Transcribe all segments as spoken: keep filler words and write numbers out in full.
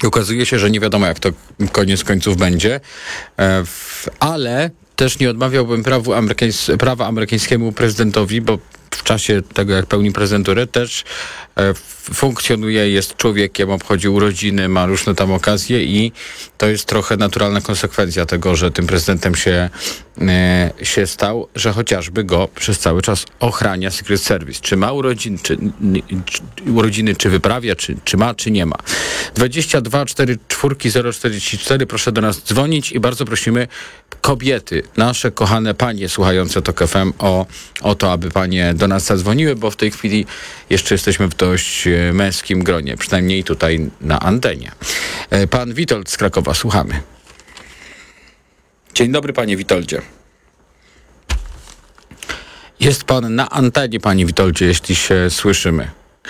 Okazuje się, że nie wiadomo, jak to koniec końców będzie, ale też nie odmawiałbym prawu amerykańs- prawa amerykańskiemu prezydentowi, bo w czasie tego, jak pełni prezydenturę, też e, funkcjonuje, jest człowiekiem, obchodzi urodziny, ma różne tam okazje i to jest trochę naturalna konsekwencja tego, że tym prezydentem się, e, się stał, że chociażby go przez cały czas ochrania Secret Service. Czy ma urodziny, czy, czy, urodziny, czy wyprawia, czy, czy ma, czy nie ma. dwadzieścia dwa czterdzieści cztery zero czterdzieści cztery, proszę do nas dzwonić i bardzo prosimy kobiety, nasze kochane panie słuchające Tok F M o, o to, aby panie do nas zadzwoniły, bo w tej chwili jeszcze jesteśmy w dość męskim gronie, przynajmniej tutaj na antenie. Pan Witold z Krakowa, słuchamy. Dzień dobry, panie Witoldzie. Jest pan na antenie, panie Witoldzie, jeśli się słyszymy.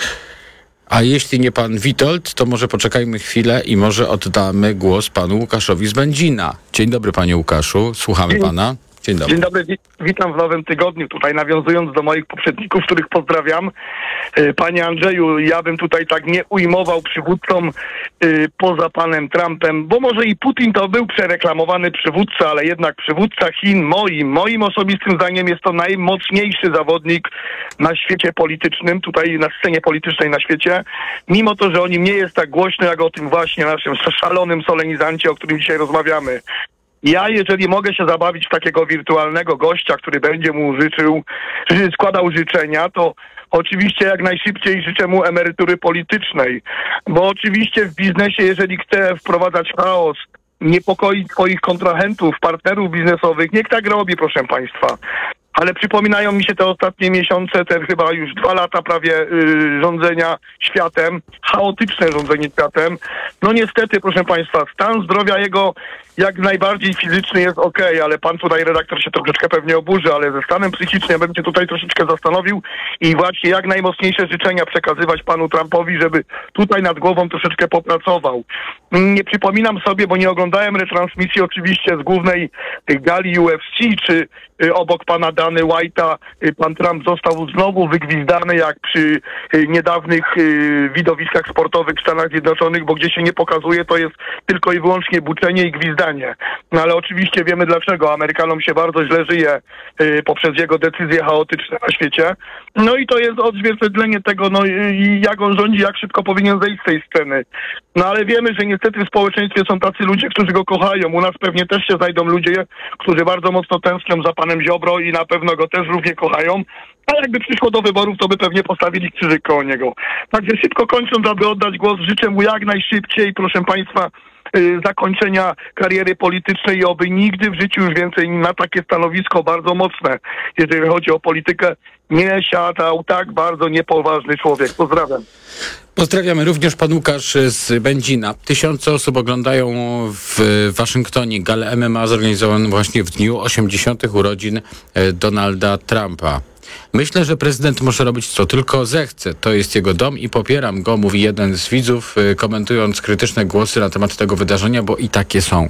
A jeśli nie pan Witold, to może poczekajmy chwilę i może oddamy głos panu Łukaszowi z Będzina. Dzień dobry, panie Łukaszu, słuchamy Dzień. pana. Dzień dobry. Dzień dobry, witam w nowym tygodniu. Tutaj nawiązując do moich poprzedników, których pozdrawiam. Panie Andrzeju, ja bym tutaj tak nie ujmował przywódcom y, poza panem Trumpem, bo może i Putin to był przereklamowany przywódca, ale jednak przywódca Chin moim, moim osobistym zdaniem jest to najmocniejszy zawodnik na świecie politycznym, tutaj na scenie politycznej na świecie, mimo to, że o nim nie jest tak głośno, jak o tym właśnie naszym szalonym solenizancie, o którym dzisiaj rozmawiamy. Ja, jeżeli mogę się zabawić w takiego wirtualnego gościa, który będzie mu życzył, składał życzenia, to oczywiście jak najszybciej życzę mu emerytury politycznej, bo oczywiście w biznesie, jeżeli chce wprowadzać chaos, niepokoić swoich kontrahentów, partnerów biznesowych, niech tak robi, proszę państwa. Ale przypominają mi się te ostatnie miesiące, te chyba już dwa lata prawie yy, rządzenia światem, chaotyczne rządzenie światem. No niestety, proszę państwa, stan zdrowia jego jak najbardziej fizyczny jest okej, ale pan tutaj redaktor się troszeczkę pewnie oburzy, ale ze stanem psychicznym ja bym się tutaj troszeczkę zastanowił i właśnie jak najmocniejsze życzenia przekazywać panu Trumpowi, żeby tutaj nad głową troszeczkę popracował. Nie przypominam sobie, bo nie oglądałem retransmisji oczywiście z głównej gali U F C, czy y, obok pana Dany White'a y, pan Trump został znowu wygwizdany jak przy y, niedawnych y, widowiskach sportowych w Stanach Zjednoczonych, bo gdzie się nie pokazuje, to jest tylko i wyłącznie buczenie i gwizdanie. No ale oczywiście wiemy dlaczego. Amerykanom się bardzo źle żyje y, poprzez jego decyzje chaotyczne na świecie. No i to jest odzwierciedlenie tego, no i jak on rządzi, jak szybko powinien zejść z tej sceny. No ale wiemy, że niestety w społeczeństwie są tacy ludzie, którzy go kochają. U nas pewnie też się znajdą ludzie, którzy bardzo mocno tęsknią za panem Ziobro i na pewno go też równie kochają. A jakby przyszło do wyborów, to by pewnie postawili krzyżyk koło niego. Także szybko kończąc, aby oddać głos, życzę mu jak najszybciej, proszę państwa, zakończenia kariery politycznej i oby nigdy w życiu już więcej na takie stanowisko bardzo mocne, jeżeli chodzi o politykę, nie siadał tak bardzo niepoważny człowiek. Pozdrawiam. Pozdrawiamy również pan Łukasz z Będzina. Tysiące osób oglądają w Waszyngtonie galę M M A zorganizowaną właśnie w dniu osiemdziesiątych urodzin Donalda Trumpa. Myślę, że prezydent może robić co tylko zechce. To jest jego dom i popieram go, mówi jeden z widzów, komentując krytyczne głosy na temat tego wydarzenia, bo i takie są.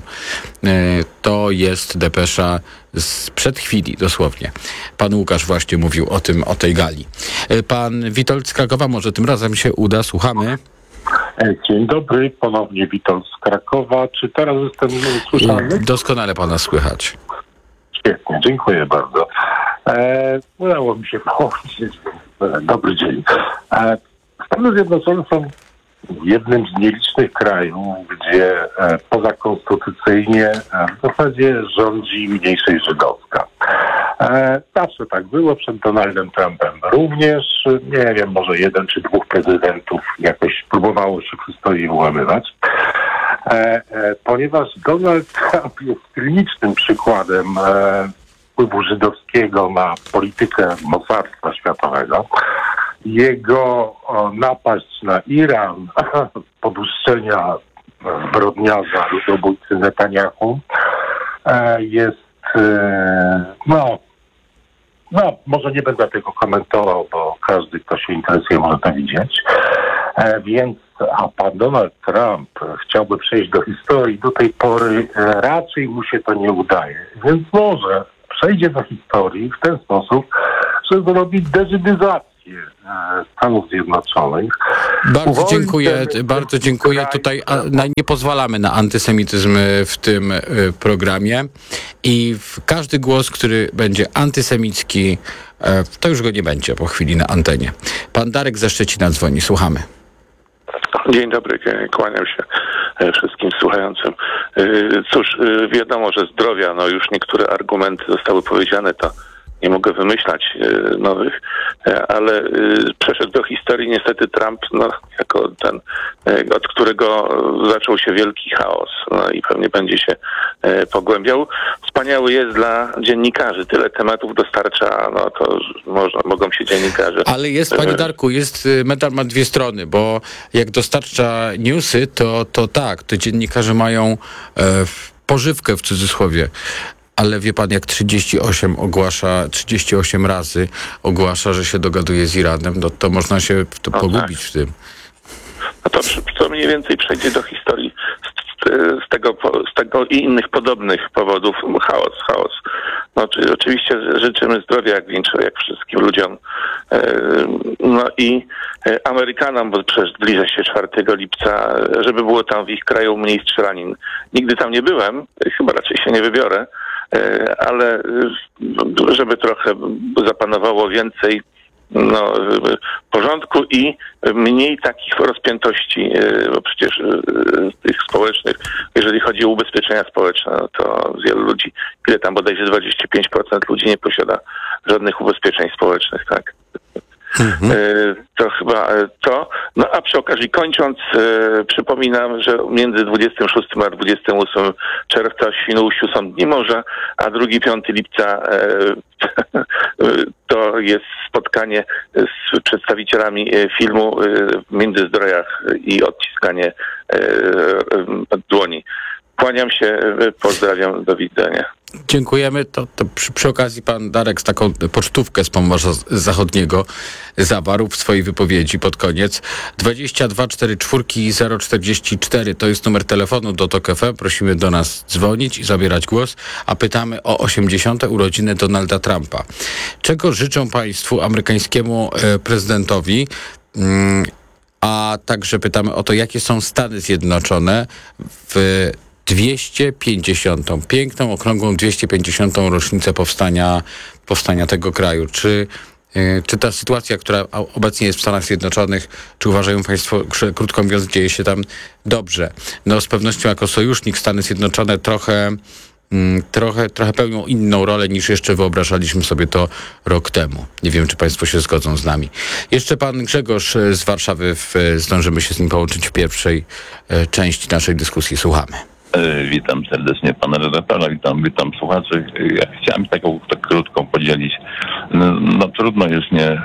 To jest depesza sprzed chwili, dosłownie. Pan Łukasz właśnie mówił o tym, o tej gali. Pan Witold z Krakowa, może tym razem się uda, słuchamy. Dzień dobry, ponownie Witold z Krakowa. Czy teraz jestem słyszalny? Doskonale pana słychać. Świetnie, dziękuję bardzo. E, udało mi się połączyć. Dobry dzień. E, Stany Zjednoczone są jednym z nielicznych krajów, gdzie e, pozakonstytucyjnie e, w zasadzie rządzi mniejszość żydowska. E, zawsze tak było przed Donaldem Trumpem. Również, nie wiem, może jeden czy dwóch prezydentów jakoś próbowało się w historii wyłamywać. E, e, ponieważ Donald Trump jest klinicznym przykładem e, wpływu żydowskiego na politykę mocarstwa światowego. Jego o, napaść na Iran, poduszczenia zbrodniarza ludobójcy Netanyahu e, jest, e, no, no, może nie będę tego komentował, bo każdy, kto się interesuje, może to widzieć. E, więc, a pan Donald Trump chciałby przejść do historii, do tej pory e, raczej mu się to nie udaje. Więc może przejdzie do historii w ten sposób, że zrobi deżydyzację rację e, Stanów Zjednoczonych. Bardzo Uwolnić dziękuję, ten- bardzo dziękuję. kraj- Tutaj a, na, nie pozwalamy na antysemityzm w tym y, programie i w, każdy głos, który będzie antysemicki, e, to już go nie będzie po chwili na antenie. Pan Darek ze Szczecina dzwoni, słuchamy. Dzień dobry, kłaniam się e, wszystkim słuchającym. E, Cóż, e, wiadomo, że zdrowia, no już niektóre argumenty zostały powiedziane, to nie mogę wymyślać e, nowych, e, ale e, przeszedł do historii niestety Trump, no, jako ten, e, od którego zaczął się wielki chaos, no i pewnie będzie się e, pogłębiał. Wspaniały jest dla dziennikarzy, tyle tematów dostarcza, no to można, mogą się dziennikarze... Ale jest, panie Darku, jest, y, medal ma dwie strony, bo jak dostarcza newsy, to, to tak, to dziennikarze mają e, pożywkę w cudzysłowie. Ale wie pan, jak trzydzieści osiem ogłasza, trzydzieści osiem razy ogłasza, że się dogaduje z Iranem, no to można się w to No pogubić tak. w tym. No to, to mniej więcej przejdzie do historii z, z, tego, z tego i innych podobnych powodów. Chaos, chaos. No, czy, oczywiście życzymy zdrowia jak więcej, jak wszystkim ludziom. E, no i e, Amerykanom, bo przecież zbliża się czwartego lipca, żeby było tam w ich kraju mniej strzelanin. Nigdy tam nie byłem, chyba raczej się nie wybiorę, e, ale e, żeby trochę zapanowało więcej no, porządku i mniej takich rozpiętości, bo przecież tych społecznych, jeżeli chodzi o ubezpieczenia społeczne, no to wielu ludzi, ile tam bodajże dwadzieścia pięć procent ludzi nie posiada żadnych ubezpieczeń społecznych, tak? Mhm. To chyba to. No a przy okazji kończąc, e, przypominam, że między dwudziestym szóstym a dwudziestym ósmym czerwca w Świnoujściu są Dni Morza, a drugiego piątego lipca e, to jest spotkanie z przedstawicielami filmu e, Międzyzdrojach i odciskanie e, e, dłoni. Kłaniam się, pozdrawiam, do widzenia. Dziękujemy. To, to przy, przy okazji pan Darek z taką pocztówkę z Pomorza Zachodniego zawarł w swojej wypowiedzi pod koniec. dwadzieścia dwa czterdzieści cztery zero czterdzieści cztery to jest numer telefonu do Tok F M. Prosimy do nas dzwonić i zabierać głos, a pytamy o osiemdziesiąte urodziny Donalda Trumpa. Czego życzą państwu amerykańskiemu e, prezydentowi? Mm, a także pytamy o to, jakie są Stany Zjednoczone w dwieście pięćdziesiątą, piękną, okrągłą dwieście pięćdziesiątą rocznicę powstania, powstania tego kraju. Czy, yy, czy ta sytuacja, która obecnie jest w Stanach Zjednoczonych, czy uważają państwo, że krótko mówiąc dzieje się tam dobrze? No z pewnością jako sojusznik Stany Zjednoczone trochę, mm, trochę, trochę pełnią inną rolę niż jeszcze wyobrażaliśmy sobie to rok temu. Nie wiem, czy państwo się zgodzą z nami. Jeszcze pan Grzegorz z Warszawy, w, zdążymy się z nim połączyć w pierwszej e, części naszej dyskusji. Słuchamy. Witam serdecznie pana redaktora, witam, witam słuchaczy. Ja chciałem taką tak krótką podzielić. No, no trudno jest nie...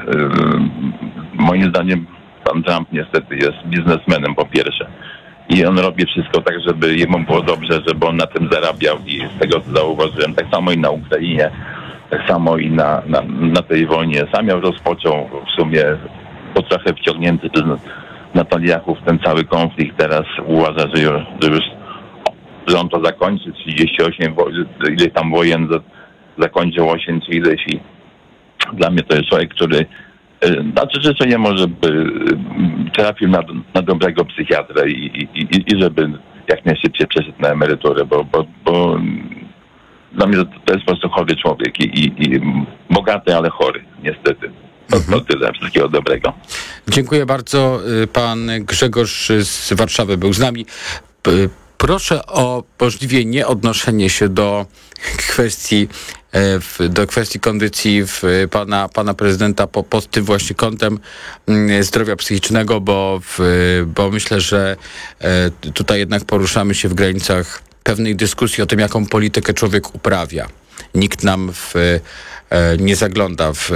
Moim zdaniem pan Trump niestety jest biznesmenem po pierwsze. I on robi wszystko tak, żeby jemu było dobrze, żeby on na tym zarabiał i z tego co zauważyłem, tak samo i na Ukrainie, tak samo i na, na, na tej wojnie. Sam ją rozpoczął w sumie po trochę wciągnięty przez Netanyahu w ten cały konflikt. Teraz uważa, że już, że już że on to zakończy, trzydzieści osiem, ile tam wojen zakończył osiem czy ileś i dla mnie to jest człowiek, który znaczy życzę jemu, żeby trafił na, na dobrego psychiatrę i, i, i, i żeby jak najszybciej przeszedł na emeryturę, bo, bo, bo dla mnie to, to jest po prostu chory człowiek i, i, i bogaty, ale chory, niestety. To, to tyle, wszystkiego dobrego. Dziękuję bardzo. Pan Grzegorz z Warszawy był z nami. Proszę o możliwie nie odnoszenie się do kwestii, do kwestii kondycji pana, pana prezydenta po, pod tym właśnie kątem zdrowia psychicznego, bo, w, bo myślę, że tutaj jednak poruszamy się w granicach pewnej dyskusji o tym, jaką politykę człowiek uprawia. Nikt nam w, nie zagląda w,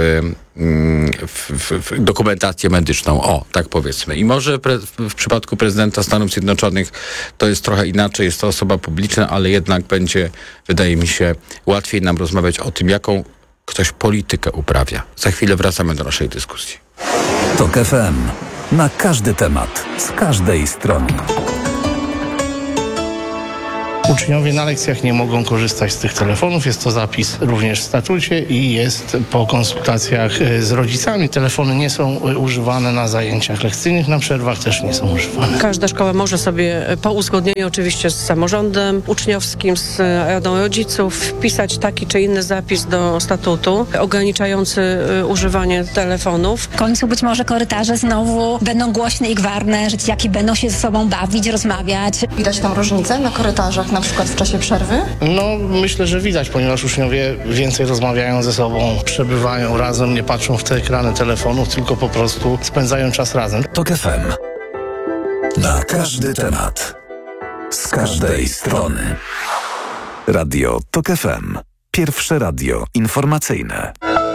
w, w dokumentację medyczną. O, tak powiedzmy. I może pre, w przypadku prezydenta Stanów Zjednoczonych to jest trochę inaczej. Jest to osoba publiczna, ale jednak będzie, wydaje mi się, łatwiej nam rozmawiać o tym, jaką ktoś politykę uprawia. Za chwilę wracamy do naszej dyskusji. Tok F M. Na każdy temat. Z każdej strony. Uczniowie na lekcjach nie mogą korzystać z tych telefonów. Jest to zapis również w statucie i jest po konsultacjach z rodzicami. Telefony nie są używane na zajęciach lekcyjnych, na przerwach też nie są używane. Każda szkoła może sobie po uzgodnieniu oczywiście z samorządem uczniowskim, z radą rodziców wpisać taki czy inny zapis do statutu ograniczający używanie telefonów. W końcu być może korytarze znowu będą głośne i gwarne, że dzieciaki będą się ze sobą bawić, rozmawiać. Widać tam różnicę na korytarzach, na przykład w czasie przerwy? No, myślę, że widać, ponieważ uczniowie więcej rozmawiają ze sobą, przebywają razem, nie patrzą w te ekrany telefonów, tylko po prostu spędzają czas razem. Tok F M. Na każdy temat. Z każdej strony. Radio Tok F M. Pierwsze radio informacyjne.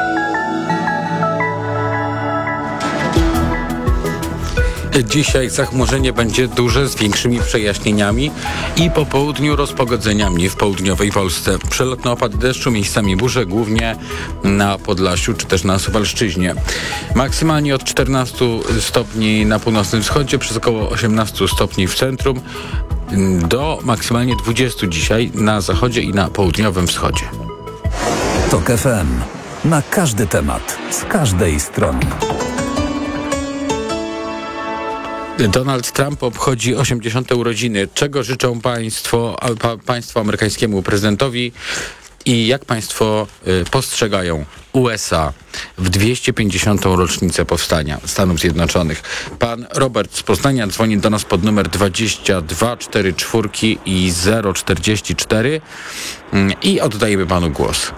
Dzisiaj zachmurzenie będzie duże z większymi przejaśnieniami i po południu rozpogodzeniami w południowej Polsce. Przelotne opady deszczu, miejscami burze, głównie na Podlasiu czy też na Suwalszczyźnie. Maksymalnie od czternastu stopni na północnym wschodzie, przez około osiemnaście stopni w centrum, do maksymalnie dwudziestu dzisiaj na zachodzie i na południowym wschodzie. Tok F M. Na każdy temat, z każdej strony. Donald Trump obchodzi osiemdziesiąte urodziny. Czego życzą państwo, pa, państwo amerykańskiemu prezydentowi i jak państwo y, postrzegają U S A w dwieście pięćdziesiątą rocznicę powstania Stanów Zjednoczonych? Pan Robert z Poznania dzwoni do nas pod numer dwadzieścia dwa czterdzieści cztery i zero czterdzieści cztery y, i oddajemy panu głos.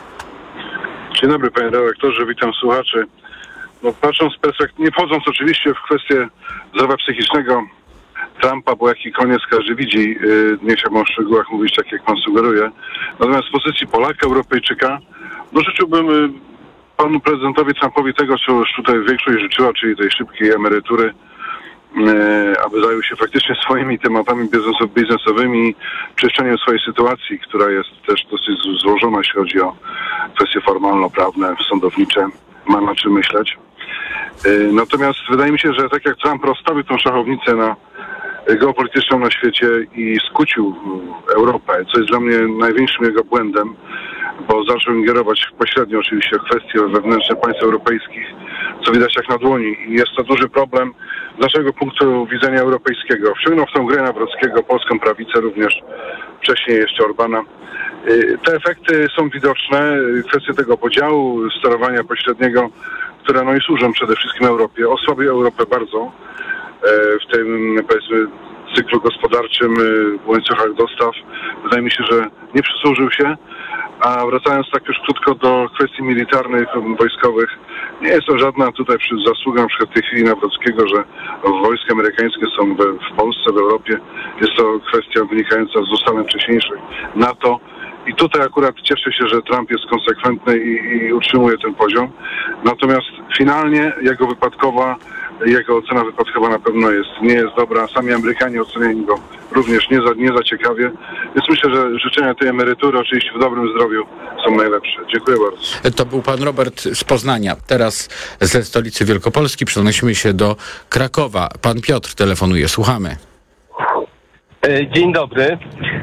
Dzień dobry, panie redaktorze, witam słuchaczy. No, patrząc z perspektywy, nie wchodząc oczywiście w kwestię zdrowia psychicznego Trumpa, bo jaki koniec każdy widzi, yy, nie chciałbym o szczegółach mówić tak, jak pan sugeruje. Natomiast z pozycji Polaka, Europejczyka, no życzyłbym yy, panu prezydentowi Trumpowi tego, co już tutaj większość życzyła, czyli tej szybkiej emerytury, yy, aby zajął się faktycznie swoimi tematami biznesowymi, czyszczeniem swojej sytuacji, która jest też dosyć złożona, jeśli chodzi o kwestie formalno-prawne, sądownicze. Ma na czym myśleć. Natomiast wydaje mi się, że tak jak Trump rozstawił tą szachownicę na geopolityczną na świecie i skłócił Europę, co jest dla mnie największym jego błędem, bo zaczął ingerować pośrednio oczywiście w kwestie wewnętrzne państw europejskich, co widać jak na dłoni. I jest to duży problem z naszego punktu widzenia europejskiego. Wciągnął w tą grę Nawrockiego polską prawicę, również wcześniej jeszcze Orbana. Te efekty są widoczne, kwestie tego podziału, sterowania pośredniego, które no i służą przede wszystkim Europie. Osłabił Europę bardzo w tym, powiedzmy, cyklu gospodarczym, w łańcuchach dostaw. Wydaje mi się, że nie przysłużył się. A wracając tak już krótko do kwestii militarnych, wojskowych, nie jest to żadna tutaj zasługa na przykład w tej chwili Nawrockiego, że wojska amerykańskie są we, w Polsce, w Europie. Jest to kwestia wynikająca z ustaleń wcześniejszych NATO. I tutaj akurat cieszę się, że Trump jest konsekwentny i, i utrzymuje ten poziom. Natomiast finalnie jego wypadkowa, jego ocena wypadkowa na pewno jest, nie jest dobra. Sami Amerykanie oceniają go również nie za, nie za ciekawie. Więc myślę, że życzenia tej emerytury oczywiście w dobrym zdrowiu są najlepsze. Dziękuję bardzo. To był pan Robert z Poznania. Teraz ze stolicy Wielkopolski przenosimy się do Krakowa. Pan Piotr telefonuje. Słuchamy. Dzień dobry.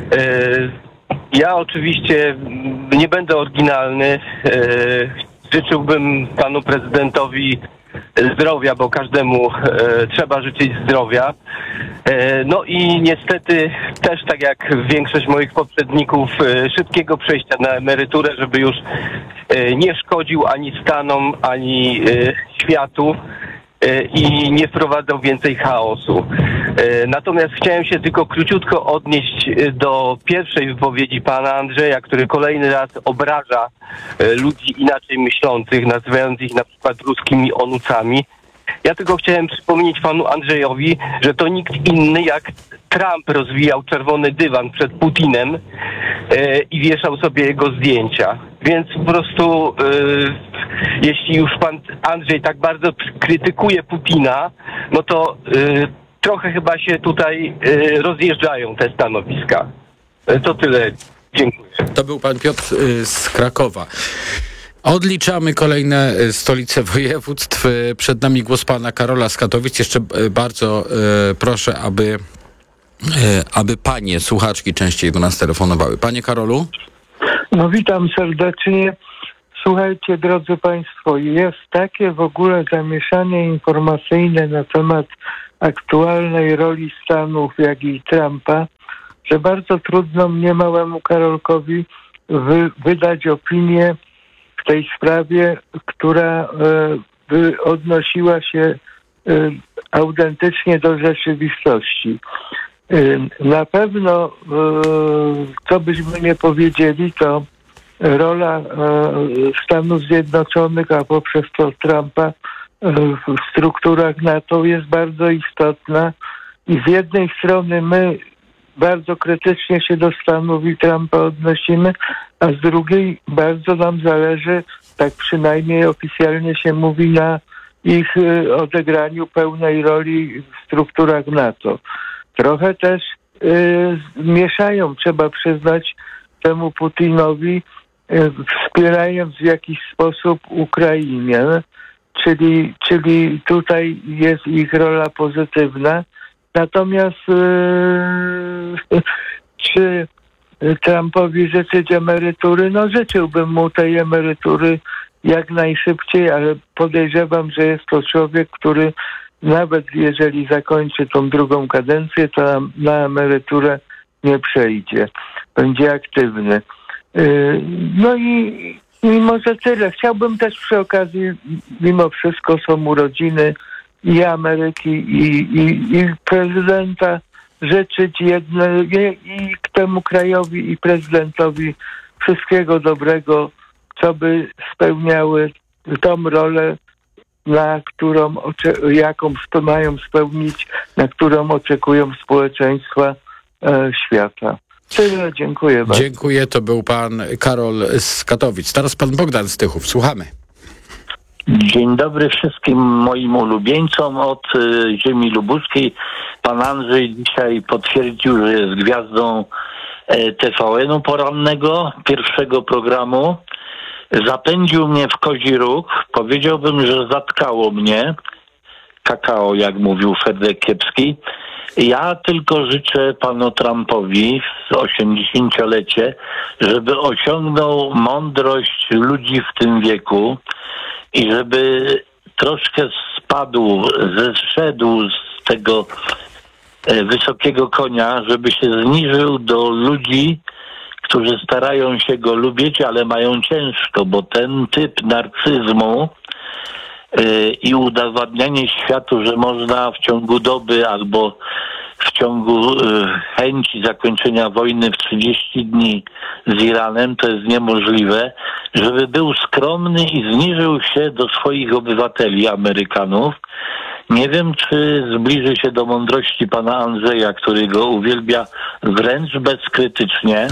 Ja oczywiście nie będę oryginalny. Życzyłbym panu prezydentowi zdrowia, bo każdemu trzeba życzyć zdrowia. No i niestety też, tak jak większość moich poprzedników, szybkiego przejścia na emeryturę, żeby już nie szkodził ani Stanom, ani światu i nie wprowadzał więcej chaosu. Natomiast chciałem się tylko króciutko odnieść do pierwszej wypowiedzi pana Andrzeja, który kolejny raz obraża ludzi inaczej myślących, nazywając ich na przykład ruskimi onucami. Ja tylko chciałem przypomnieć panu Andrzejowi, że to nikt inny jak Trump rozwijał czerwony dywan przed Putinem e, i wieszał sobie jego zdjęcia. Więc po prostu e, jeśli już pan Andrzej tak bardzo krytykuje Putina, no to e, trochę chyba się tutaj e, rozjeżdżają te stanowiska. E, to tyle. Dziękuję. To był pan Piotr y, z Krakowa. Odliczamy kolejne stolice województw. Przed nami głos pana Karola z Katowic. Jeszcze bardzo y, proszę, aby aby panie słuchaczki częściej do nas telefonowały. Panie Karolu? No witam serdecznie. Słuchajcie, drodzy Państwo, jest takie w ogóle zamieszanie informacyjne na temat aktualnej roli Stanów, jak i Trumpa, że bardzo trudno mnie, małemu Karolkowi, wy, wydać opinię w tej sprawie, która e, by odnosiła się e, autentycznie do rzeczywistości. E, na pewno, e, co byśmy nie powiedzieli, to rola e, Stanów Zjednoczonych, a poprzez to Trumpa e, w strukturach NATO jest bardzo istotna i z jednej strony my bardzo krytycznie się do Stanów i Trumpa odnosimy, a z drugiej bardzo nam zależy, tak przynajmniej oficjalnie się mówi, na ich e, odegraniu pełnej roli w strukturach NATO. Trochę też e, mieszają, trzeba przyznać, temu Putinowi, wspierając w jakiś sposób Ukrainę, czyli, czyli tutaj jest ich rola pozytywna. Natomiast yy, czy Trumpowi życzyć emerytury? No życzyłbym mu tej emerytury jak najszybciej, ale podejrzewam, że jest to człowiek, który nawet jeżeli zakończy tą drugą kadencję, to na, na emeryturę nie przejdzie. Będzie aktywny. No i, i może tyle. Chciałbym też przy okazji, mimo wszystko są urodziny i Ameryki, i, i, i prezydenta, życzyć jedne, i temu krajowi, i prezydentowi wszystkiego dobrego, co by spełniały tą rolę, na którą, jaką mają spełnić, na którą oczekują społeczeństwa e, świata. Tyle, dziękuję bardzo. Dziękuję, to był pan Karol z Katowic. Teraz pan Bogdan z Tychów, słuchamy. Dzień dobry wszystkim moim ulubieńcom od y, ziemi lubuskiej. Pan Andrzej dzisiaj potwierdził, że jest gwiazdą y, T V N-u porannego, pierwszego programu. Zapędził mnie w kozi róg. Powiedziałbym, że zatkało mnie. Kakao, jak mówił Ferdek Kiepski. Ja tylko życzę panu Trumpowi w osiemdziesięciolecie, żeby osiągnął mądrość ludzi w tym wieku i żeby troszkę spadł, zeszedł z tego wysokiego konia, żeby się zniżył do ludzi, którzy starają się go lubić, ale mają ciężko, bo ten typ narcyzmu i udowadnianie światu, że można w ciągu doby albo w ciągu chęci zakończenia wojny w trzydzieści dni z Iranem, to jest niemożliwe, żeby był skromny i zniżył się do swoich obywateli, Amerykanów. Nie wiem, czy zbliży się do mądrości pana Andrzeja, który go uwielbia wręcz bezkrytycznie.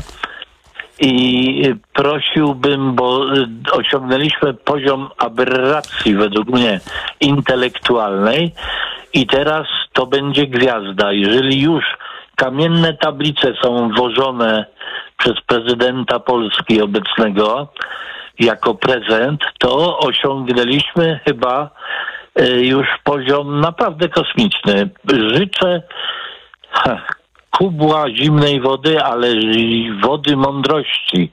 I prosiłbym, bo osiągnęliśmy poziom aberracji według mnie intelektualnej i teraz to będzie gwiazda. Jeżeli już kamienne tablice są wożone przez prezydenta Polski obecnego jako prezent, to osiągnęliśmy chyba już poziom naprawdę kosmiczny. Życzę ha, kubła zimnej wody, ale wody mądrości.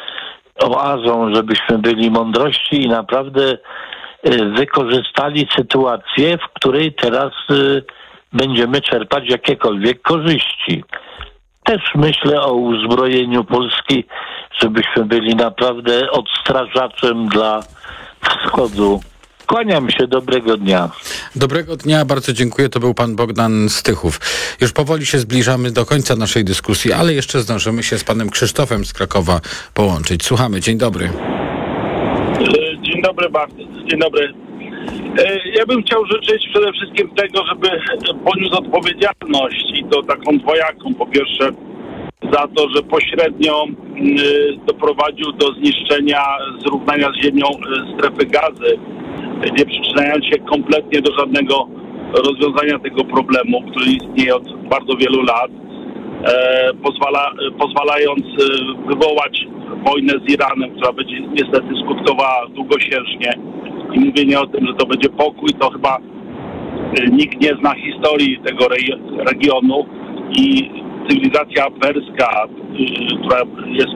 Oazą, żebyśmy byli mądrości i naprawdę wykorzystali sytuację, w której teraz będziemy czerpać jakiekolwiek korzyści. Też myślę o uzbrojeniu Polski, żebyśmy byli naprawdę odstrażaczem dla wschodu. Kłaniam się, dobrego dnia. Dobrego dnia, bardzo dziękuję. To był pan Bogdan z Tychów. Już powoli się zbliżamy do końca naszej dyskusji, ale jeszcze zdążymy się z panem Krzysztofem z Krakowa połączyć. Słuchamy, dzień dobry. Dzień dobry bardzo, dzień dobry. Ja bym chciał życzyć przede wszystkim tego, żeby poniósł odpowiedzialność i to taką dwojaką. Po pierwsze za to, że pośrednio doprowadził do zniszczenia, zrównania z ziemią strefy Gazy, nie przyczyniając się kompletnie do żadnego rozwiązania tego problemu, który istnieje od bardzo wielu lat, e, pozwala, pozwalając wywołać wojnę z Iranem, która będzie niestety skutkowała długosiężnie. I mówienie o tym, że to będzie pokój, to chyba nikt nie zna historii tego re- regionu. i cywilizacja perska, która jest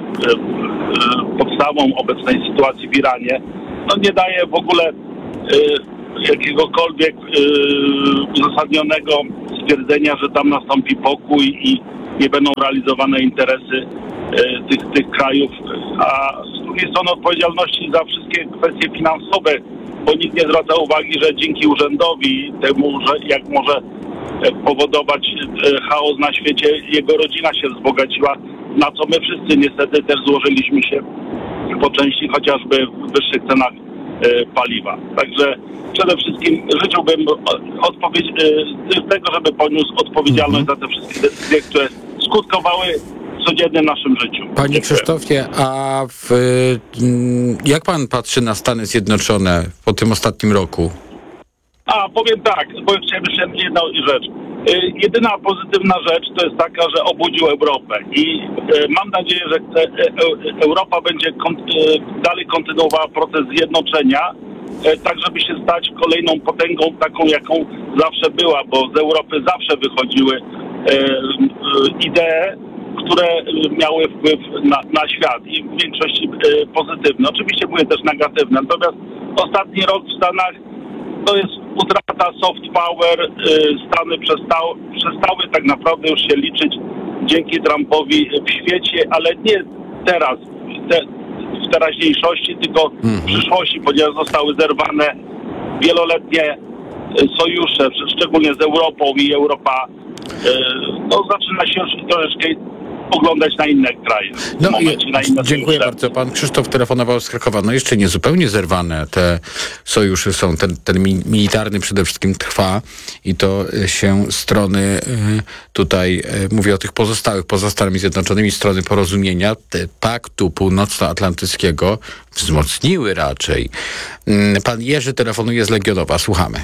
podstawą obecnej sytuacji w Iranie, no nie daje w ogóle jakiegokolwiek uzasadnionego stwierdzenia, że tam nastąpi pokój i nie będą realizowane interesy tych, tych krajów, a z drugiej strony odpowiedzialności za wszystkie kwestie finansowe, bo nikt nie zwraca uwagi, że dzięki urzędowi, temu, że jak może powodować chaos na świecie, jego rodzina się wzbogaciła, na co my wszyscy niestety też złożyliśmy się po części chociażby w wyższych cenach paliwa. Także przede wszystkim życzyłbym odpowiedź, tego, żeby poniósł odpowiedzialność za te wszystkie decyzje, które skutkowały w codziennym naszym życiu. Panie Dziękuję. Krzysztofie, a w, jak pan patrzy na Stany Zjednoczone po tym ostatnim roku? A, powiem tak, bo chciałem jeszcze jedną rzecz. Y, jedyna pozytywna rzecz to jest taka, że obudził Europę i y, mam nadzieję, że te, y, y, Europa będzie kon, y, dalej kontynuowała proces zjednoczenia, y, tak żeby się stać kolejną potęgą taką, jaką zawsze była, bo z Europy zawsze wychodziły y, y, idee, które miały wpływ na, na świat i w większości y, pozytywne. Oczywiście były też negatywne, natomiast ostatni rok w Stanach to jest utrata soft power. Stany przestały, przestały tak naprawdę już się liczyć dzięki Trumpowi w świecie, ale nie teraz, te, w teraźniejszości, tylko w przyszłości, ponieważ zostały zerwane wieloletnie sojusze, szczególnie z Europą i Europa no, zaczyna się już troszeczkę oglądać na inne kraje. No momencie, i, na inne dziękuję sojusze. bardzo. Pan Krzysztof telefonował z Krakowa. No jeszcze nie zupełnie zerwane te sojusze są. Ten, ten militarny przede wszystkim trwa i to się strony tutaj, mówię o tych pozostałych, poza Stanami Zjednoczonymi, strony porozumienia Paktu Północnoatlantyckiego wzmocniły raczej. Pan Jerzy telefonuje z Legionowa. Słuchamy.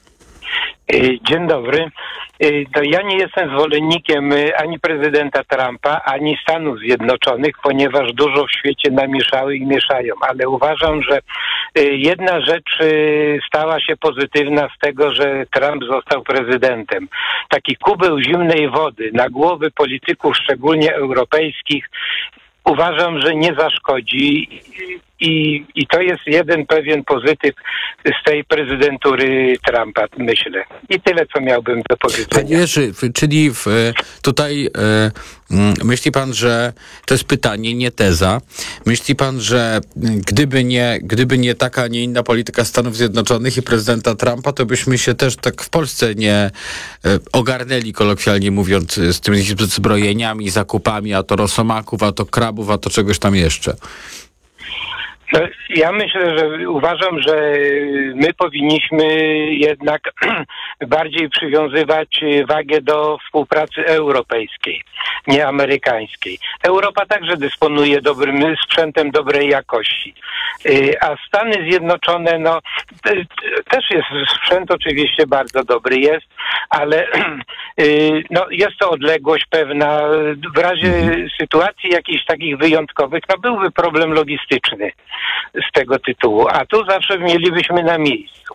Dzień dobry. To ja nie jestem zwolennikiem ani prezydenta Trumpa, ani Stanów Zjednoczonych, ponieważ dużo w świecie namieszały i mieszają, ale uważam, że jedna rzecz stała się pozytywna z tego, że Trump został prezydentem. Taki kubeł zimnej wody na głowy polityków, szczególnie europejskich, uważam, że nie zaszkodzi. I, I to jest jeden pewien pozytyw z tej prezydentury Trumpa, myślę. I tyle, co miałbym do powiedzenia. Panie Jerzy, czyli w, tutaj e, myśli pan, że to jest pytanie, nie teza. Myśli pan, że gdyby nie, gdyby nie taka, nie inna polityka Stanów Zjednoczonych i prezydenta Trumpa, to byśmy się też tak w Polsce nie e, ogarnęli, kolokwialnie mówiąc, z tymi zbrojeniami, zakupami, a to rosomaków, a to krabów, a to czegoś tam jeszcze. No, ja myślę, że uważam, że my powinniśmy jednak bardziej przywiązywać wagę do współpracy europejskiej, nie amerykańskiej. Europa także dysponuje dobrym sprzętem dobrej jakości. A Stany Zjednoczone, no też jest sprzęt oczywiście bardzo dobry jest, ale no, jest to odległość pewna. W razie sytuacji jakichś takich wyjątkowych, no byłby problem logistyczny z tego tytułu, a tu zawsze mielibyśmy na miejscu.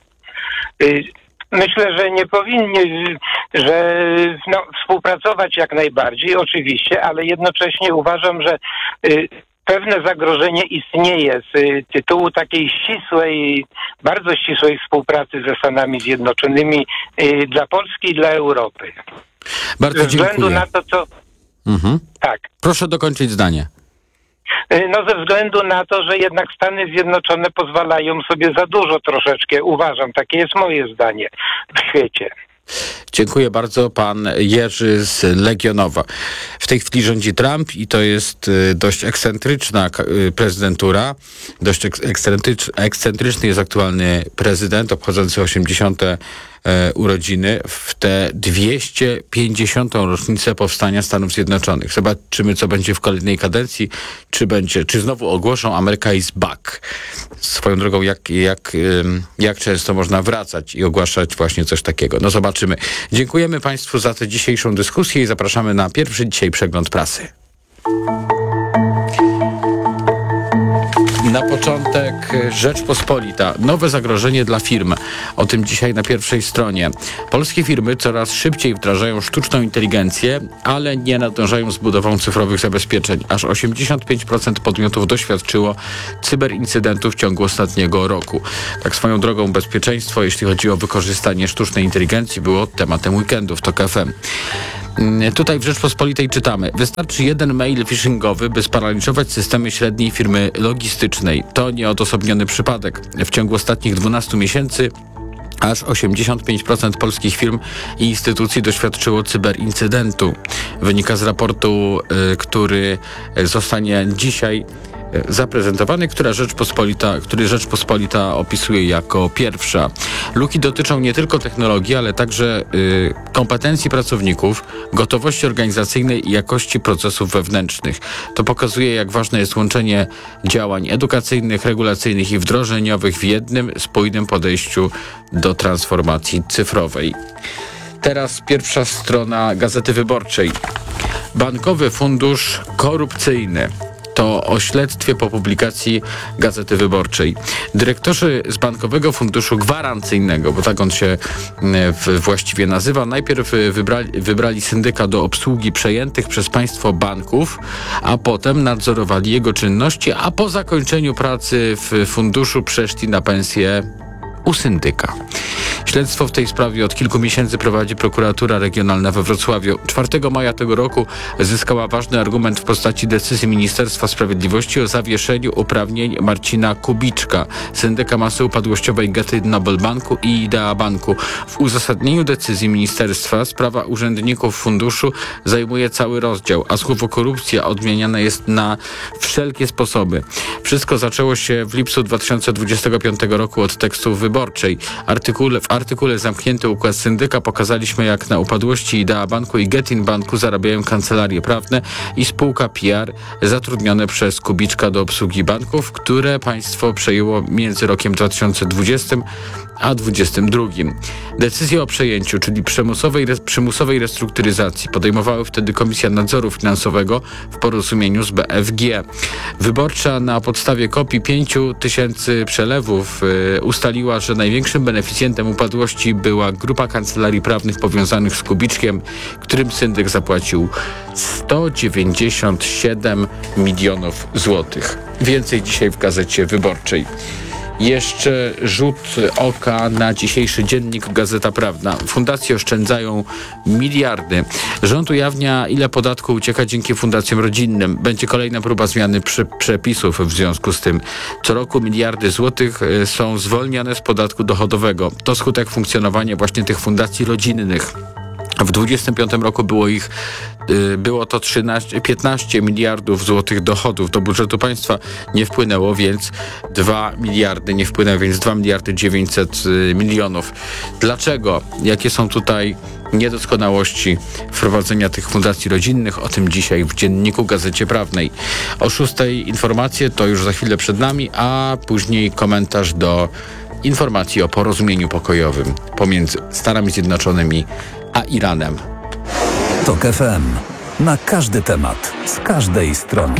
Myślę, że nie powinni, że no, współpracować jak najbardziej, oczywiście, ale jednocześnie uważam, że pewne zagrożenie istnieje z tytułu takiej ścisłej, bardzo ścisłej współpracy ze Stanami Zjednoczonymi dla Polski i dla Europy. Bardzo ze względu dziękuję. na to, co... Mhm. Tak. Proszę dokończyć zdanie. No ze względu na to, że jednak Stany Zjednoczone pozwalają sobie za dużo troszeczkę, uważam, takie jest moje zdanie, w świecie. Dziękuję bardzo. Pan Jerzy z Legionowa. W tej chwili rządzi Trump i to jest dość ekscentryczna prezydentura. Dość ekscentrycz, ekscentryczny jest aktualny prezydent obchodzący osiemdziesiąte urodziny w tę dwieście pięćdziesiątą rocznicę powstania Stanów Zjednoczonych. Zobaczymy, co będzie w kolejnej kadencji, czy będzie, czy znowu ogłoszą America is back. Swoją drogą, jak, jak, jak często można wracać i ogłaszać właśnie coś takiego. No zobaczymy. Dziękujemy Państwu za tę dzisiejszą dyskusję i zapraszamy na pierwszy dzisiaj przegląd prasy. Na początek Rzeczpospolita. Nowe zagrożenie dla firm. O tym dzisiaj na pierwszej stronie. Polskie firmy coraz szybciej wdrażają sztuczną inteligencję, ale nie nadążają z budową cyfrowych zabezpieczeń. Aż osiemdziesiąt pięć procent podmiotów doświadczyło cyberincydentów w ciągu ostatniego roku. Tak swoją drogą bezpieczeństwo, jeśli chodzi o wykorzystanie sztucznej inteligencji, było tematem weekendów TOK F M. Tutaj w Rzeczpospolitej czytamy: wystarczy jeden mail phishingowy, by sparaliżować systemy średniej firmy logistycznej. To nieodosobniony przypadek. W ciągu ostatnich dwunastu miesięcy aż osiemdziesiąt pięć procent polskich firm i instytucji doświadczyło cyberincydentu. Wynika z raportu, y, który zostanie dzisiaj zaprezentowany, która Rzeczpospolita, który Rzeczpospolita opisuje jako pierwsza. Luki dotyczą nie tylko technologii, ale także y, kompetencji pracowników, gotowości organizacyjnej i jakości procesów wewnętrznych. To pokazuje, jak ważne jest łączenie działań edukacyjnych, regulacyjnych i wdrożeniowych w jednym spójnym podejściu do transformacji cyfrowej. Teraz pierwsza strona Gazety Wyborczej. Bankowy fundusz korupcyjny. To o śledztwie po publikacji Gazety Wyborczej. Dyrektorzy z Bankowego Funduszu Gwarancyjnego, bo tak on się w, właściwie nazywa, najpierw wybrali, wybrali syndyka do obsługi przejętych przez państwo banków, a potem nadzorowali jego czynności, a po zakończeniu pracy w funduszu przeszli na pensję u syndyka. Śledztwo w tej sprawie od kilku miesięcy prowadzi prokuratura regionalna we Wrocławiu. czwartego maja tego roku zyskała ważny argument w postaci decyzji Ministerstwa Sprawiedliwości o zawieszeniu uprawnień Marcina Kubiczka, syndyka masy upadłościowej Getin Noble Banku i Idea Banku. W uzasadnieniu decyzji ministerstwa sprawa urzędników funduszu zajmuje cały rozdział, a słowo korupcja odmieniane jest na wszelkie sposoby. Wszystko zaczęło się w lipcu dwa tysiące dwudziestego piątego roku od tekstów wyborczej. Artykule, w artykule Zamknięty układ syndyka pokazaliśmy, jak na upadłości Idea Banku i Getin Banku zarabiają kancelarie prawne i spółka P R zatrudnione przez Kubiczka do obsługi banków, które państwo przejęło między rokiem dwa tysiące dwudziestym a dwudziestym drugim. Decyzję o przejęciu, czyli przymusowej, przymusowej restrukturyzacji, podejmowała wtedy Komisja Nadzoru Finansowego w porozumieniu z B F G. Wyborcza na podstawie kopii pięciu tysięcy przelewów yy, ustaliła, że największym beneficjentem upadłości była grupa kancelarii prawnych powiązanych z Kubiczkiem, którym syndyk zapłacił sto dziewięćdziesiąt siedem milionów złotych. Więcej dzisiaj w Gazecie Wyborczej. Jeszcze rzut oka na dzisiejszy dziennik Gazeta Prawna. Fundacje oszczędzają miliardy. Rząd ujawnia, ile podatku ucieka dzięki fundacjom rodzinnym. Będzie kolejna próba zmiany przy, przepisów w związku z tym. Co roku miliardy złotych są zwolnione z podatku dochodowego. To skutek funkcjonowania właśnie tych fundacji rodzinnych. W dwudziestym piątym roku było ich było to trzynaście, piętnaście miliardów złotych dochodów do budżetu państwa. Nie wpłynęło więc dwa miliardy, nie wpłynęło więc dwa miliardy dziewięćset milionów. Dlaczego? Jakie są tutaj niedoskonałości wprowadzenia tych fundacji rodzinnych? O tym dzisiaj w dzienniku Gazecie Prawnej. O szóstej informacje, to już za chwilę przed nami, a później komentarz do informacji o porozumieniu pokojowym pomiędzy Stanami Zjednoczonymi a Iranem. TOK F M. Na każdy temat, z każdej strony.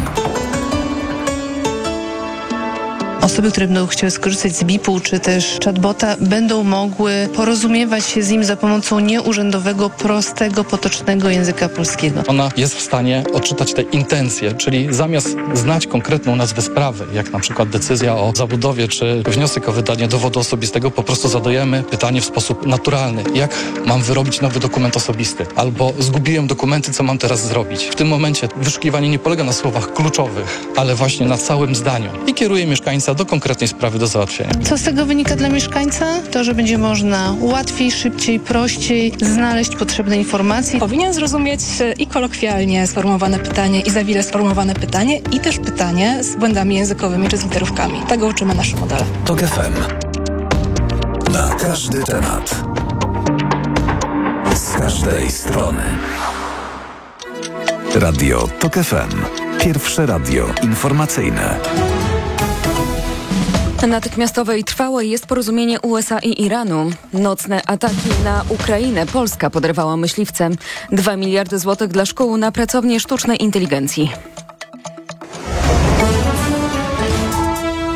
Osoby, które będą chciały skorzystać z B I P-u czy też chatbota, będą mogły porozumiewać się z nim za pomocą nieurzędowego, prostego, potocznego języka polskiego. Ona jest w stanie odczytać te intencje, czyli zamiast znać konkretną nazwę sprawy, jak na przykład decyzja o zabudowie czy wniosek o wydanie dowodu osobistego, po prostu zadajemy pytanie w sposób naturalny. Jak mam wyrobić nowy dokument osobisty? Albo zgubiłem dokumenty, co mam teraz zrobić? W tym momencie wyszukiwanie nie polega na słowach kluczowych, ale właśnie na całym zdaniu i kieruje mieszkańca do konkretnej sprawy do załatwienia. Co z tego wynika dla mieszkańca? To, że będzie można łatwiej, szybciej, prościej znaleźć potrzebne informacje. Powinien zrozumieć i kolokwialnie sformułowane pytanie, i zawile sformułowane pytanie, i też pytanie z błędami językowymi czy z literówkami. Tego uczymy nasze modele. TOK F M. Na każdy temat. Z każdej strony. Radio TOK F M. Pierwsze radio informacyjne. Natychmiastowe i trwałe jest porozumienie U S A i Iranu. Nocne ataki na Ukrainę. Polska podrywała myśliwcem. Dwa miliardy złotych dla szkół na pracownię sztucznej inteligencji.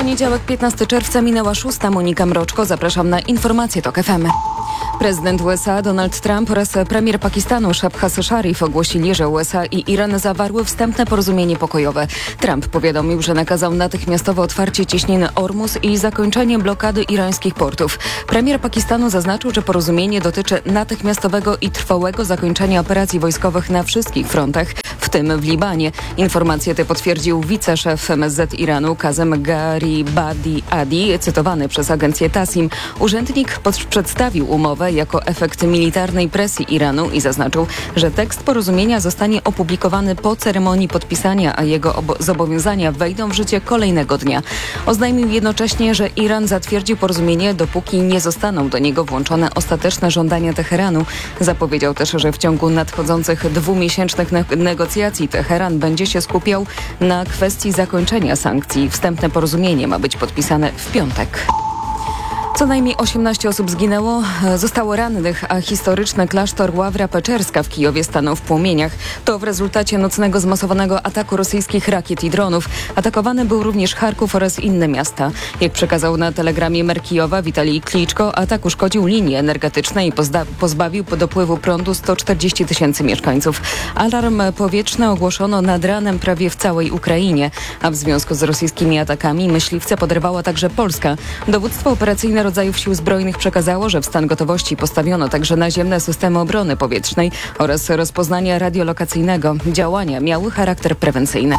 Poniedziałek, piętnastego czerwca, minęła szósta. Monika Mroczko, zapraszam na informacje TOK F M. Prezydent U S A Donald Trump oraz premier Pakistanu Shehbaz Sharif ogłosili, że U S A i Iran zawarły wstępne porozumienie pokojowe. Trump powiadomił, że nakazał natychmiastowe otwarcie cieśniny Ormus i zakończenie blokady irańskich portów. Premier Pakistanu zaznaczył, że porozumienie dotyczy natychmiastowego i trwałego zakończenia operacji wojskowych na wszystkich frontach, w tym w Libanie. Informacje te potwierdził wiceszef M S Z Iranu Kazem Garibadi Adi, cytowany przez agencję Tassim. Urzędnik pod- przedstawił umowę jako efekt militarnej presji Iranu i zaznaczył, że tekst porozumienia zostanie opublikowany po ceremonii podpisania, a jego obo- zobowiązania wejdą w życie kolejnego dnia. Oznajmił jednocześnie, że Iran zatwierdzi porozumienie, dopóki nie zostaną do niego włączone ostateczne żądania Teheranu. Zapowiedział też, że w ciągu nadchodzących dwumiesięcznych ne- negocjacji Teheran będzie się skupiał na kwestii zakończenia sankcji. Wstępne porozumienie ma być podpisane w piątek. Co najmniej osiemnaście osób zginęło, zostało rannych, a historyczny klasztor Ławra Peczerska w Kijowie stanął w płomieniach. To w rezultacie nocnego zmasowanego ataku rosyjskich rakiet i dronów. Atakowany był również Charków oraz inne miasta. Jak przekazał na telegramie mer Kijowa Witalij Kliczko, atak uszkodził linie energetyczne i pozda- pozbawił dopływu prądu sto czterdzieści tysięcy mieszkańców. Alarm powietrzny ogłoszono nad ranem prawie w całej Ukrainie, a w związku z rosyjskimi atakami myśliwce poderwała także Polska. Dowództwo operacyjne rodzajów sił zbrojnych przekazało, że w stan gotowości postawiono także naziemne systemy obrony powietrznej oraz rozpoznania radiolokacyjnego. Działania miały charakter prewencyjny.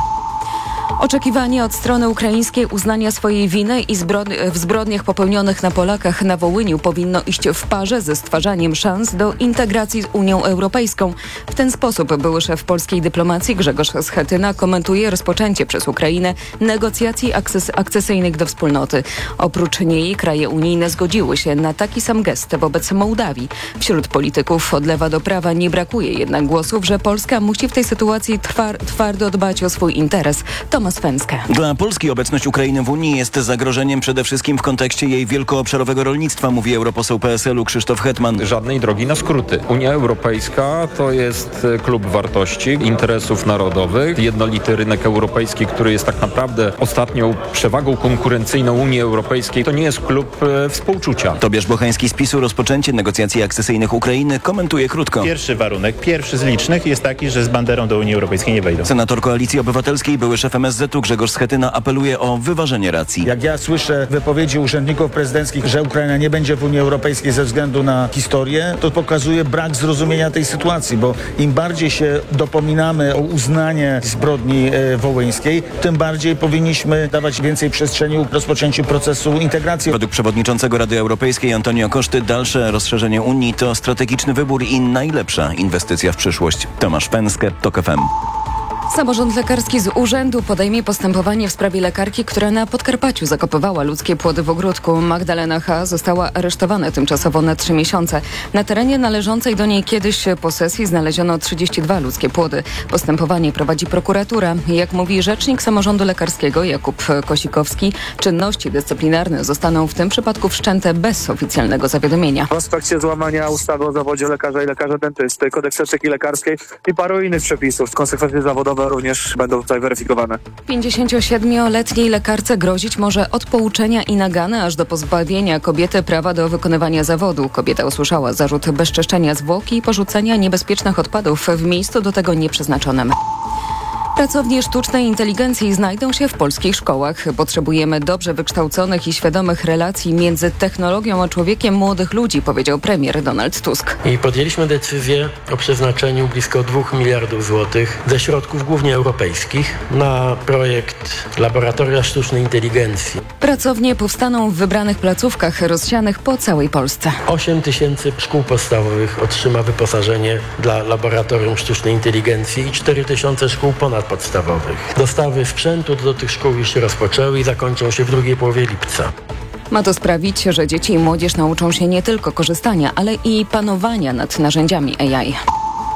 Oczekiwanie od strony ukraińskiej uznania swojej winy i zbrodni- w zbrodniach popełnionych na Polakach na Wołyniu powinno iść w parze ze stwarzaniem szans do integracji z Unią Europejską. W ten sposób były szef polskiej dyplomacji Grzegorz Schetyna komentuje rozpoczęcie przez Ukrainę negocjacji akces- akcesyjnych do wspólnoty. Oprócz niej kraje unijne zgodziły się na taki sam gest wobec Mołdawii. Wśród polityków od lewa do prawa nie brakuje jednak głosów, że Polska musi w tej sytuacji twar- twardo dbać o swój interes. Tomasz Fęskę. Dla Polski obecność Ukrainy w Unii jest zagrożeniem przede wszystkim w kontekście jej wielkoobszarowego rolnictwa, mówi europoseł P S L-u Krzysztof Hetman. Żadnej drogi na skróty. Unia Europejska to jest klub wartości, interesów narodowych, jednolity rynek europejski, który jest tak naprawdę ostatnią przewagą konkurencyjną Unii Europejskiej. To nie jest klub e, współczucia. Tobiasz Bochański z PiS-u rozpoczęcie negocjacji akcesyjnych Ukrainy komentuje krótko. Pierwszy warunek, pierwszy z licznych jest taki, że z banderą do Unii Europejskiej nie wejdą. Senator Koalicji Obywatelskiej, były szef M S Z-u Grzegorz Schetyna apeluje o wyważenie racji. Jak ja słyszę wypowiedzi urzędników prezydenckich, że Ukraina nie będzie w Unii Europejskiej ze względu na historię, to pokazuje brak zrozumienia tej sytuacji, bo im bardziej się dopominamy o uznanie zbrodni e, wołyńskiej, tym bardziej powinniśmy dawać więcej przestrzeni rozpoczęciu procesu integracji. Według przewodniczącego Rady Europejskiej Antonio Coszty dalsze rozszerzenie Unii to strategiczny wybór i najlepsza inwestycja w przyszłość. Tomasz Pęskę, TOK F M. Samorząd lekarski z urzędu podejmie postępowanie w sprawie lekarki, która na Podkarpaciu zakopywała ludzkie płody w ogródku. Magdalena H. została aresztowana tymczasowo na trzy miesiące. Na terenie należącej do niej kiedyś posesji znaleziono trzydzieści dwa ludzkie płody. Postępowanie prowadzi prokuratura. Jak mówi rzecznik samorządu lekarskiego Jakub Kosikowski, czynności dyscyplinarne zostaną w tym przypadku wszczęte bez oficjalnego zawiadomienia. W aspekcie złamania ustawy o zawodzie lekarza i lekarza dentysty, kodeksu etyki lekarskiej i paru innych przepisów. Konsekwencje zawodowe również będą tutaj weryfikowane. pięćdziesięciosiedmioletniej lekarce grozić może od pouczenia i nagany aż do pozbawienia kobiety prawa do wykonywania zawodu. Kobieta usłyszała zarzut bezczeszczenia zwłoki i porzucenia niebezpiecznych odpadów w miejscu do tego nieprzeznaczonym. Pracownie sztucznej inteligencji znajdą się w polskich szkołach. Potrzebujemy dobrze wykształconych i świadomych relacji między technologią a człowiekiem młodych ludzi, powiedział premier Donald Tusk. I podjęliśmy decyzję o przeznaczeniu blisko dwóch miliardów złotych ze środków głównie europejskich na projekt Laboratoria Sztucznej Inteligencji. Pracownie powstaną w wybranych placówkach rozsianych po całej Polsce. osiem tysięcy szkół podstawowych otrzyma wyposażenie dla Laboratorium Sztucznej Inteligencji i cztery tysiące szkół ponad podstawowych. Dostawy sprzętu do tych szkół już się rozpoczęły i zakończą się w drugiej połowie lipca. Ma to sprawić, że dzieci i młodzież nauczą się nie tylko korzystania, ale i panowania nad narzędziami A I.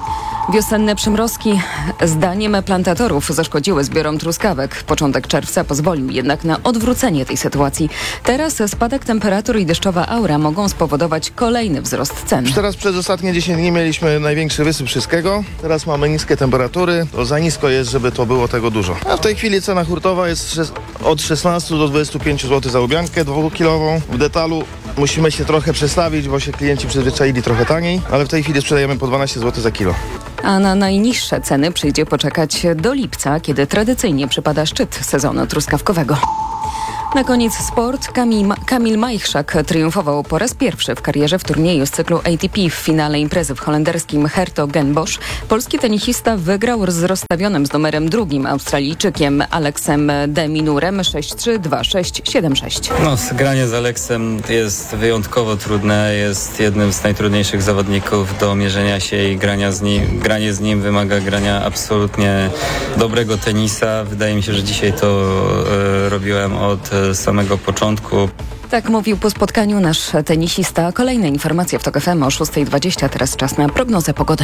Wiosenne przymrozki zdaniem plantatorów zaszkodziły zbiorom truskawek. Początek czerwca pozwolił jednak na odwrócenie tej sytuacji. Teraz spadek temperatur i deszczowa aura mogą spowodować kolejny wzrost cen. Już teraz przez ostatnie dziesięć dni mieliśmy największy wysyp wszystkiego. Teraz mamy niskie temperatury. To za nisko jest, żeby to było tego dużo. A w tej chwili cena hurtowa jest od szesnastu do dwudziestu pięciu złotych za łubiankę dwukilową. W detalu musimy się trochę przestawić, bo się klienci przyzwyczaili trochę taniej, ale w tej chwili sprzedajemy po dwanaście złotych za kilo. A na najniższe ceny przyjdzie poczekać do lipca, kiedy tradycyjnie przypada szczyt sezonu truskawkowego. Na koniec sport. Kamil, Kamil Majchrzak triumfował po raz pierwszy w karierze w turnieju z cyklu A T P w finale imprezy w holenderskim Hertogenbosch. Polski tenisista wygrał z rozstawionym z numerem drugim Australijczykiem Aleksem de Minurem sześć trzy, dwa sześć, siedem sześć. No, granie z Aleksem jest wyjątkowo trudne. Jest jednym z najtrudniejszych zawodników do mierzenia się i grania z nim. Granie z nim wymaga grania absolutnie dobrego tenisa. Wydaje mi się, że dzisiaj to e, robiłem od samego początku. Tak mówił po spotkaniu nasz tenisista. Kolejne informacje w TOK F M o szósta dwadzieścia. Teraz czas na prognozę pogody.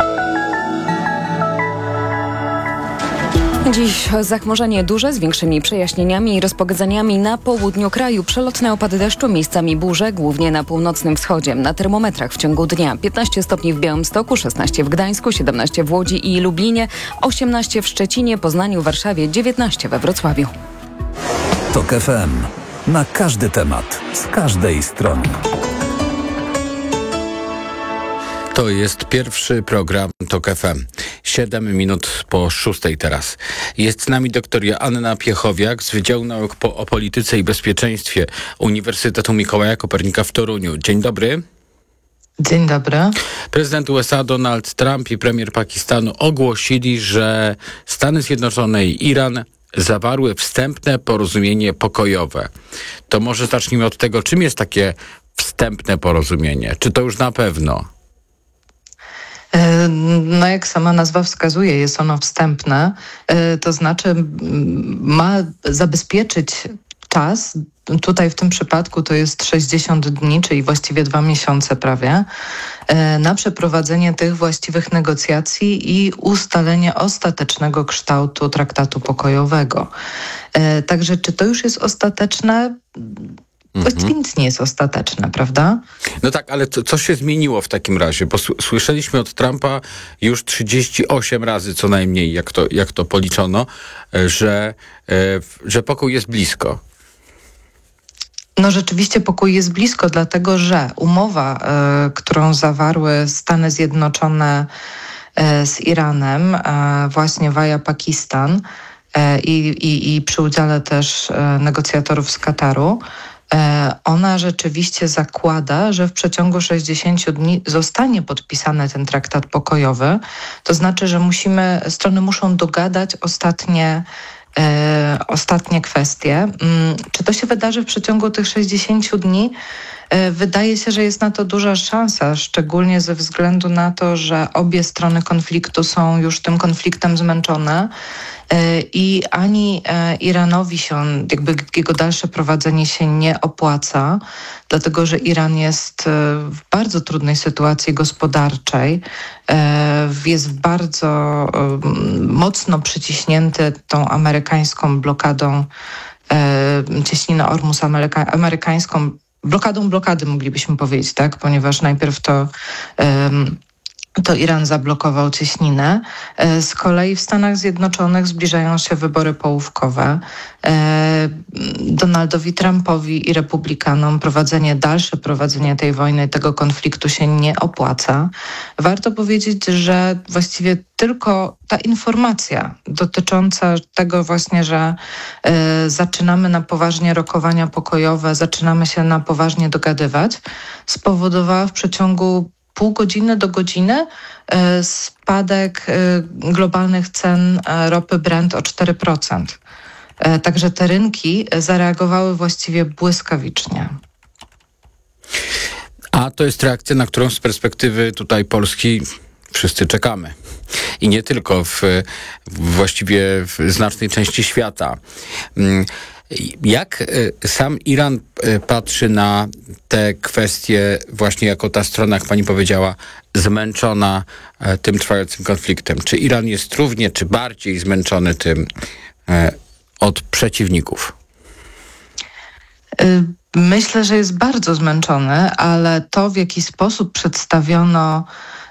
Dziś zachmurzenie duże z większymi przejaśnieniami i rozpogodzeniami na południu kraju. Przelotne opady deszczu, miejscami burze, głównie na północnym wschodzie. Na termometrach w ciągu dnia piętnaście stopni w Białymstoku, szesnaście w Gdańsku, siedemnaście w Łodzi i Lublinie, osiemnaście w Szczecinie, Poznaniu, Warszawie, dziewiętnaście we Wrocławiu. TOK F M. Na każdy temat, z każdej strony. To jest pierwszy program TOK F M. Siedem minut po szóstej teraz. Jest z nami doktor Joanna Piechowiak z Wydziału Nauk po, o Polityce i Bezpieczeństwie Uniwersytetu Mikołaja Kopernika w Toruniu. Dzień dobry. Dzień dobry. Prezydent U S A Donald Trump i premier Pakistanu ogłosili, że Stany Zjednoczone i Iran zawarły wstępne porozumienie pokojowe. To może zacznijmy od tego, czym jest takie wstępne porozumienie? Czy to już na pewno? No jak sama nazwa wskazuje, jest ono wstępne, to znaczy ma zabezpieczyć czas. Tutaj w tym przypadku to jest sześćdziesiąt dni, czyli właściwie dwa miesiące prawie, na przeprowadzenie tych właściwych negocjacji i ustalenie ostatecznego kształtu traktatu pokojowego. Także czy to już jest ostateczne? Właściwie nic nie jest ostateczne, prawda? No tak, ale co, co się zmieniło w takim razie? Bo słyszeliśmy od Trumpa już trzydzieści osiem razy co najmniej, jak to, jak to policzono, że, że pokój jest blisko. No rzeczywiście pokój jest blisko, dlatego że umowa, y, którą zawarły Stany Zjednoczone y, z Iranem, y, właśnie via Pakistan y, i, i przy udziale też y, negocjatorów z Kataru, y, ona rzeczywiście zakłada, że w przeciągu sześćdziesięciu dni zostanie podpisany ten traktat pokojowy. To znaczy, że musimy, strony muszą dogadać ostatnie E, ostatnie kwestie. Mm, czy to się wydarzy w przeciągu tych sześćdziesięciu dni? E, wydaje się, że jest na to duża szansa, szczególnie ze względu na to, że obie strony konfliktu są już tym konfliktem zmęczone e, i ani e, Iranowi się, on, jakby jego dalsze prowadzenie się nie opłaca, dlatego że Iran jest e, w bardzo trudnej sytuacji gospodarczej, e, jest bardzo e, mocno przyciśnięty tą amerykańską blokadą, e, cieśninę Ormus ameryka- amerykańską, blokadą blokady moglibyśmy powiedzieć, tak? Ponieważ najpierw to, um, to Iran zablokował cieśninę. E, z kolei w Stanach Zjednoczonych zbliżają się wybory połówkowe. E, Donaldowi Trumpowi i Republikanom prowadzenie, dalsze prowadzenie tej wojny, tego konfliktu się nie opłaca. Warto powiedzieć, że właściwie tylko ta informacja dotycząca tego właśnie, że y, zaczynamy na poważnie rokowania pokojowe, zaczynamy się na poważnie dogadywać, spowodowała w przeciągu pół godziny do godziny y, spadek y, globalnych cen y, ropy Brent o cztery procent. Y, także te rynki zareagowały właściwie błyskawicznie. A to jest reakcja, na którą z perspektywy tutaj Polski wszyscy czekamy. I nie tylko w, właściwie w znacznej części świata. Jak sam Iran patrzy na te kwestie właśnie jako ta strona, jak pani powiedziała, zmęczona tym trwającym konfliktem? Czy Iran jest równie, czy bardziej zmęczony tym od przeciwników? Myślę, że jest bardzo zmęczony, ale to, w jaki sposób przedstawiono,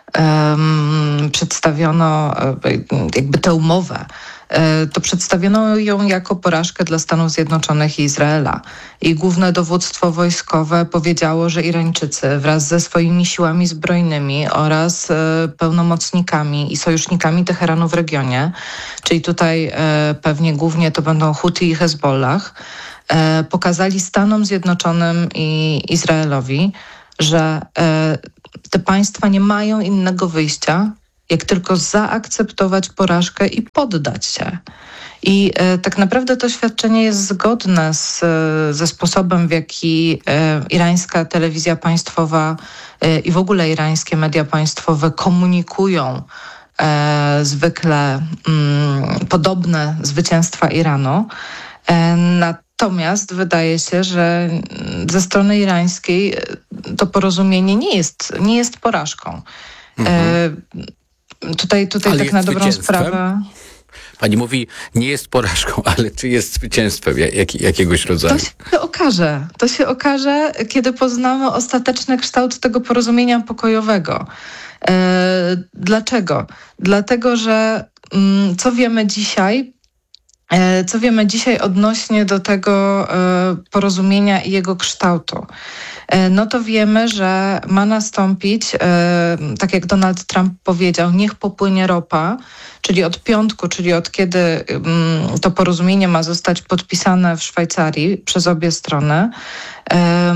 um, przedstawiono jakby tę umowę, to przedstawiono ją jako porażkę dla Stanów Zjednoczonych i Izraela. I główne dowództwo wojskowe powiedziało, że Irańczycy wraz ze swoimi siłami zbrojnymi oraz pełnomocnikami i sojusznikami Teheranu w regionie, czyli tutaj pewnie głównie to będą Huti i Hezbollah, pokazali Stanom Zjednoczonym i Izraelowi, że te państwa nie mają innego wyjścia, jak tylko zaakceptować porażkę i poddać się. I e, tak naprawdę to świadczenie jest zgodne z, ze sposobem, w jaki e, irańska telewizja państwowa e, i w ogóle irańskie media państwowe komunikują e, zwykle mm, podobne zwycięstwa Iranu. E, natomiast wydaje się, że ze strony irańskiej to porozumienie nie jest, nie jest porażką. Mhm. E, Tutaj, tutaj tak na dobrą sprawę. Pani mówi, nie jest porażką, ale czy jest zwycięstwem jak, jakiegoś rodzaju? To się okaże. To się okaże, kiedy poznamy ostateczny kształt tego porozumienia pokojowego. E, dlaczego? Dlatego, że mm, co wiemy dzisiaj, e, co wiemy dzisiaj odnośnie do tego e, porozumienia i jego kształtu? No to wiemy, że ma nastąpić, e, tak jak Donald Trump powiedział, niech popłynie ropa, czyli od piątku, czyli od kiedy mm, to porozumienie ma zostać podpisane w Szwajcarii przez obie strony, e,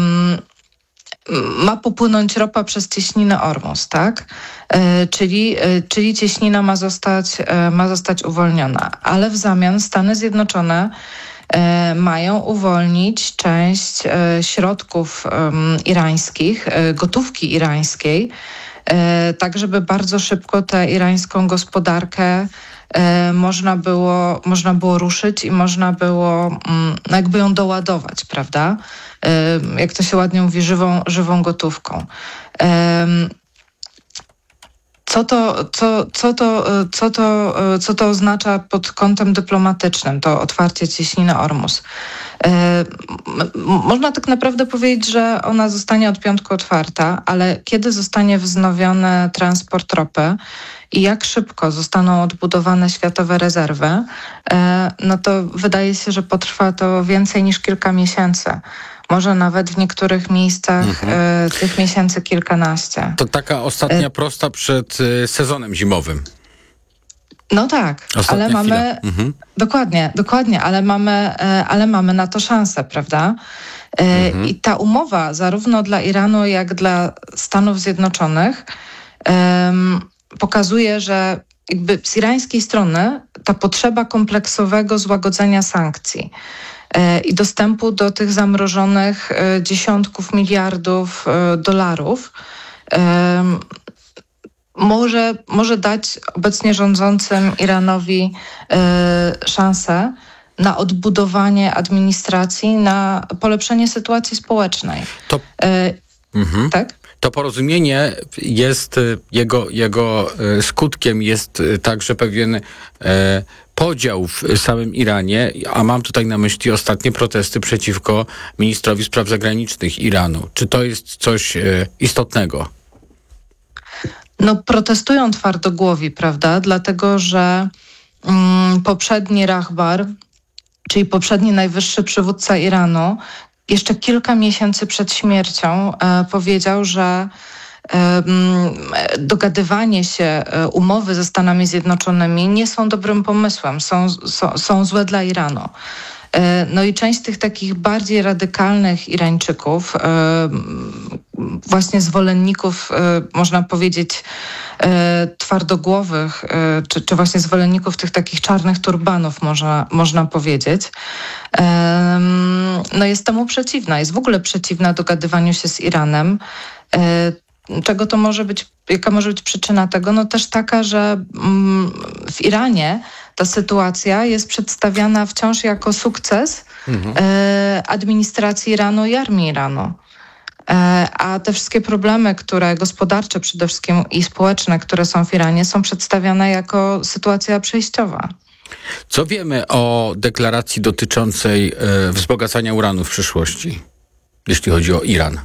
ma popłynąć ropa przez cieśninę Ormus, tak? E, czyli, e, czyli cieśnina ma zostać, e, ma zostać uwolniona, ale w zamian Stany Zjednoczone mają uwolnić część środków irańskich, gotówki irańskiej, tak żeby bardzo szybko tę irańską gospodarkę można było, można było ruszyć i można było no jakby ją doładować, prawda? Jak to się ładnie mówi, żywą, żywą gotówką. Co to, co, co, to, co, to, co to oznacza pod kątem dyplomatycznym, to otwarcie cieśniny Ormus? E, można tak naprawdę powiedzieć, że ona zostanie od piątku otwarta, ale kiedy zostanie wznowiony transport ropy i jak szybko zostaną odbudowane światowe rezerwy, e, no to wydaje się, że potrwa to więcej niż kilka miesięcy. Może nawet w niektórych miejscach mhm. e, tych miesięcy kilkanaście. To taka ostatnia e... prosta przed e, sezonem zimowym. No tak, Ostatnia ale chwila. mamy... Mhm. Dokładnie, dokładnie, ale mamy, e, ale mamy na to szansę, prawda? E, mhm. I ta umowa zarówno dla Iranu, jak dla Stanów Zjednoczonych e, pokazuje, że jakby z irańskiej strony ta potrzeba kompleksowego złagodzenia sankcji i dostępu do tych zamrożonych dziesiątków miliardów dolarów może, może dać obecnie rządzącym Iranowi szansę na odbudowanie administracji, na polepszenie sytuacji społecznej. To... Mhm. Tak? To porozumienie jest, jego, jego skutkiem jest także pewien e, podział w samym Iranie, a mam tutaj na myśli ostatnie protesty przeciwko ministrowi spraw zagranicznych Iranu. Czy to jest coś e, istotnego? No protestują twardogłowi, prawda? Dlatego, że mm, poprzedni Rahbar, czyli poprzedni najwyższy przywódca Iranu, jeszcze kilka miesięcy przed śmiercią e, powiedział, że e, dogadywanie się, e, umowy ze Stanami Zjednoczonymi nie są dobrym pomysłem, są, są, są złe dla Iranu. E, no i część tych takich bardziej radykalnych Irańczyków, e, właśnie zwolenników, e, można powiedzieć, e, twardogłowych, e, czy, czy właśnie zwolenników tych takich czarnych turbanów, można, można powiedzieć, e, no jest temu przeciwna, jest w ogóle przeciwna dogadywaniu się z Iranem. E, czego to może być, jaka może być przyczyna tego? No też taka, że mm, w Iranie ta sytuacja jest przedstawiana wciąż jako sukces mhm. e, administracji Iranu i armii Iranu. E, a te wszystkie problemy, które gospodarcze przede wszystkim i społeczne, które są w Iranie, są przedstawiane jako sytuacja przejściowa. Co wiemy o deklaracji dotyczącej e, wzbogacania uranu w przyszłości, jeśli chodzi o Iran?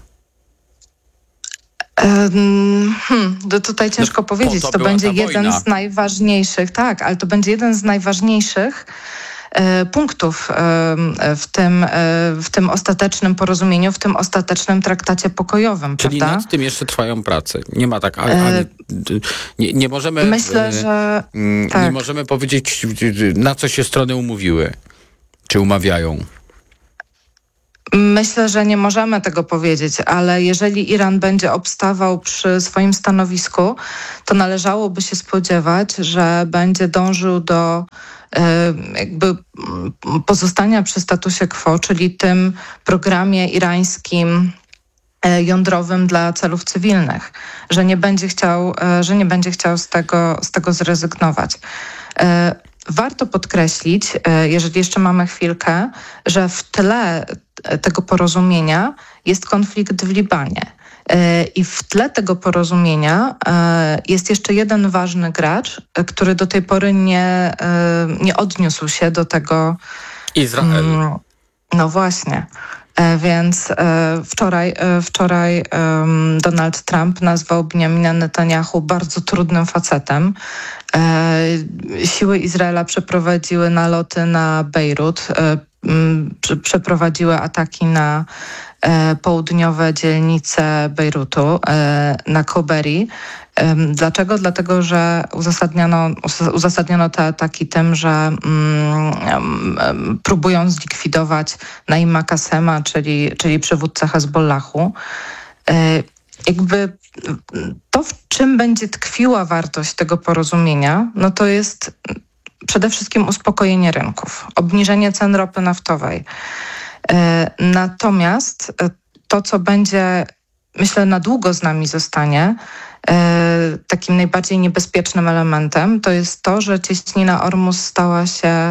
Hmm, to tutaj ciężko no, powiedzieć. To, to będzie jeden wojna. z najważniejszych, tak, ale to będzie jeden z najważniejszych e, punktów e, w, tym, e, w tym ostatecznym porozumieniu, w tym ostatecznym traktacie pokojowym. Czyli prawda? nad tym jeszcze trwają prace. Nie ma tak, ale, ale nie, nie możemy. Myślę, że nie tak. możemy powiedzieć, na co się strony umówiły, czy umawiają. Myślę, że nie możemy tego powiedzieć, ale jeżeli Iran będzie obstawał przy swoim stanowisku, to należałoby się spodziewać, że będzie dążył do e, jakby pozostania przy statusie quo, czyli tym programie irańskim e, jądrowym dla celów cywilnych, że nie będzie chciał, e, że nie będzie chciał z tego, z tego zrezygnować. E, Warto podkreślić, jeżeli jeszcze mamy chwilkę, że w tle tego porozumienia jest konflikt w Libanie. I w tle tego porozumienia jest jeszcze jeden ważny gracz, który do tej pory nie, nie odniósł się do tego. Izrael. No właśnie. Więc wczoraj, wczoraj Donald Trump nazwał Benjamina Netanyahu bardzo trudnym facetem. Siły Izraela przeprowadziły naloty na Bejrut, przeprowadziły ataki na południowe dzielnice Bejrutu, na Koberi. Dlaczego? Dlatego, że uzasadniono, uzasadniono te ataki tym, że mm, próbują zlikwidować Naima Kasema, czyli, czyli przywódcę Hezbollahu. Jakby to, w czym będzie tkwiła wartość tego porozumienia, no to jest przede wszystkim uspokojenie rynków, obniżenie cen ropy naftowej. Natomiast to, co będzie, myślę, na długo z nami zostanie, takim najbardziej niebezpiecznym elementem, to jest to, że cieśnina Ormus stała się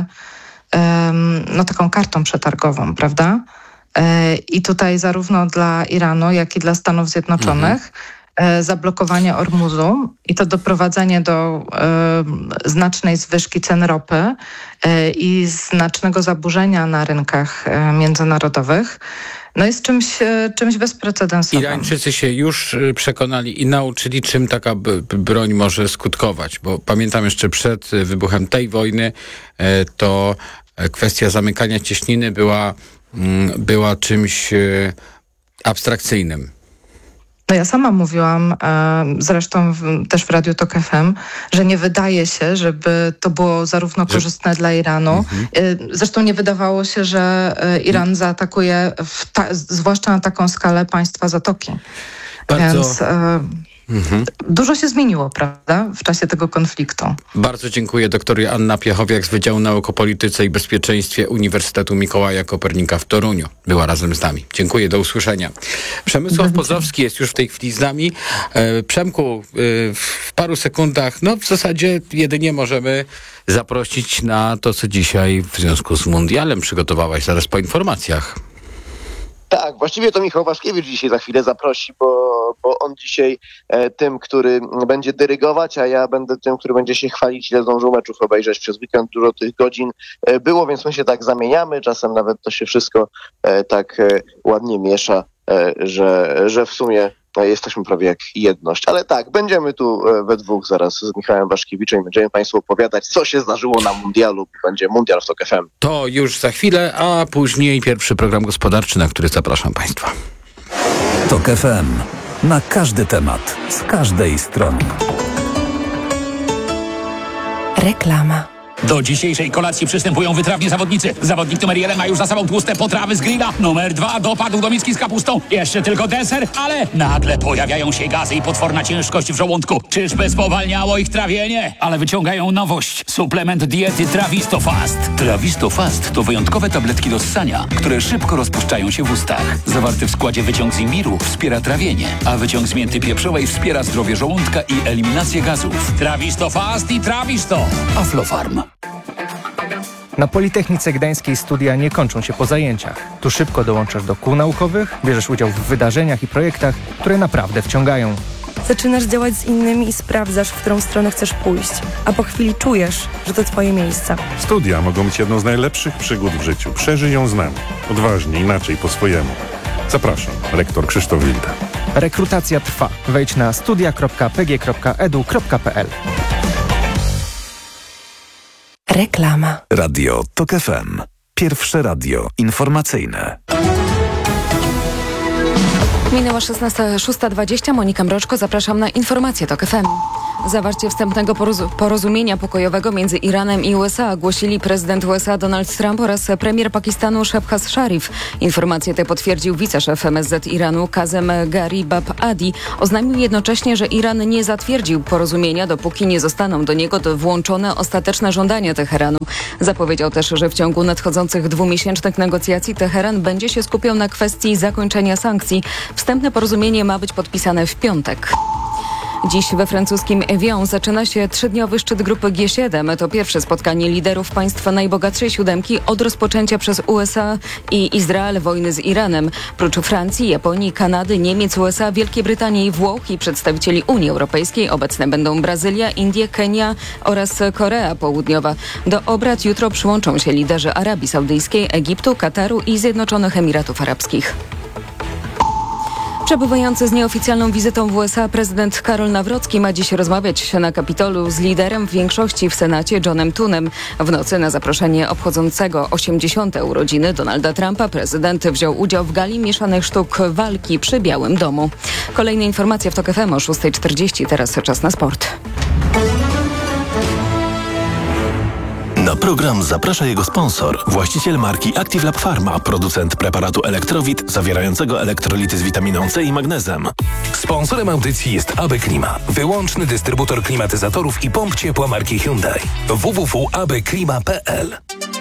no, taką kartą przetargową, prawda? I tutaj zarówno dla Iranu, jak i dla Stanów Zjednoczonych mhm. zablokowanie Ormuzu i to doprowadzenie do e, znacznej zwyżki cen ropy e, i znacznego zaburzenia na rynkach e, międzynarodowych no jest czymś, e, czymś bezprecedensowym. Irańczycy się już przekonali i nauczyli, czym taka b- broń może skutkować, bo pamiętam jeszcze przed wybuchem tej wojny e, to kwestia zamykania cieśniny była była czymś e, abstrakcyjnym. No ja sama mówiłam, e, zresztą w, też w Radiu Tok F M, że nie wydaje się, żeby to było zarówno że... korzystne dla Iranu. Mhm. E, zresztą nie wydawało się, że e, Iran zaatakuje, w ta, zwłaszcza na taką skalę, państwa Zatoki. Bardzo... Więc e, mhm. dużo się zmieniło, prawda, w czasie tego konfliktu. Bardzo dziękuję. Doktor Joanna Piechowiak z Wydziału Nauk o Polityce i Bezpieczeństwie Uniwersytetu Mikołaja Kopernika w Toruniu. Była razem z nami. Dziękuję, do usłyszenia. Przemysław Pozowski jest już w tej chwili z nami. E, Przemku, e, w paru sekundach, no w zasadzie jedynie możemy zaprosić na to, co dzisiaj w związku z mundialem przygotowałaś, zaraz po informacjach. Tak, właściwie to Michał Waszkiewicz dzisiaj za chwilę zaprosi, bo, bo on dzisiaj e, tym, który będzie dyrygować, a ja będę tym, który będzie się chwalić, ile zdążył meczów obejrzeć przez weekend. Dużo tych godzin e, było, więc my się tak zamieniamy. Czasem nawet to się wszystko e, tak e, ładnie miesza, e, że, że w sumie jesteśmy prawie jak jedność. Ale tak, będziemy tu we dwóch zaraz z Michałem Waszkiewiczem i będziemy Państwu opowiadać, co się zdarzyło na mundialu. Będzie mundial w Tok F M. To już za chwilę, a później pierwszy program gospodarczy, na który zapraszam Państwa. Tok F M. Na każdy temat, z każdej strony. Reklama. Do dzisiejszej kolacji przystępują wytrawni zawodnicy. Zawodnik numer jeden ma już za sobą tłuste potrawy z grilla. Numer dwa dopadł do miski z kapustą. Jeszcze tylko deser, ale nagle pojawiają się gazy i potworna ciężkość w żołądku. Czyżby spowalniało ich trawienie? Ale wyciągają nowość. Suplement diety Trawisto Fast. Trawisto Fast to wyjątkowe tabletki do ssania, które szybko rozpuszczają się w ustach. Zawarty w składzie wyciąg z imbiru wspiera trawienie, a wyciąg z mięty pieprzowej wspiera zdrowie żołądka i eliminację gazów. Trawisto Fast i Trawisto. Aflofarm. Na Politechnice Gdańskiej studia nie kończą się po zajęciach. Tu szybko dołączasz do kół naukowych, bierzesz udział w wydarzeniach i projektach, które naprawdę wciągają. Zaczynasz działać z innymi i sprawdzasz, w którą stronę chcesz pójść. A po chwili czujesz, że to twoje miejsce. Studia mogą być jedną z najlepszych przygód w życiu. Przeżyj ją z nami. Odważnie, inaczej, po swojemu. Zapraszam, rektor Krzysztof Wilda. Rekrutacja trwa. Wejdź na studia kropka p g kropka e d u kropka p l. Reklama. Radio TOK F M. Pierwsze radio informacyjne. Minęła szesnasta, szósta dwadzieścia. Monika Mroczko, zapraszam na informacje TOK F M. Zawarcie wstępnego poroz- porozumienia pokojowego między Iranem i U S A ogłosili prezydent U S A Donald Trump oraz premier Pakistanu Shehbaz Sharif. Informacje te potwierdził wiceszef M S Z Iranu Kazem Garibab Adi. Oznajmił jednocześnie, że Iran nie zatwierdził porozumienia, dopóki nie zostaną do niego włączone ostateczne żądania Teheranu. Zapowiedział też, że w ciągu nadchodzących dwumiesięcznych negocjacji Teheran będzie się skupiał na kwestii zakończenia sankcji. Wstępne porozumienie ma być podpisane w piątek. Dziś we francuskim Evian zaczyna się trzydniowy szczyt grupy G siedem. To pierwsze spotkanie liderów państw najbogatszej siódemki od rozpoczęcia przez U S A i Izrael wojny z Iranem. Prócz Francji, Japonii, Kanady, Niemiec, U S A, Wielkiej Brytanii i Włoch i przedstawicieli Unii Europejskiej obecne będą Brazylia, Indie, Kenia oraz Korea Południowa. Do obrad jutro przyłączą się liderzy Arabii Saudyjskiej, Egiptu, Kataru i Zjednoczonych Emiratów Arabskich. Przebywający z nieoficjalną wizytą w U S A prezydent Karol Nawrocki ma dziś rozmawiać na Kapitolu z liderem większości w Senacie Johnem Tunem. W nocy na zaproszenie obchodzącego osiemdziesiąte urodziny Donalda Trumpa prezydent wziął udział w gali mieszanych sztuk walki przy Białym Domu. Kolejne informacje w TOK F M o szósta czterdzieści. Teraz czas na sport. Na program zaprasza jego sponsor, właściciel marki ActiveLab Pharma, producent preparatu Elektrowit zawierającego elektrolity z witaminą C i magnezem. Sponsorem audycji jest A B Klima, wyłączny dystrybutor klimatyzatorów i pomp ciepła marki Hyundai. w w w kropka a b klima kropka p l.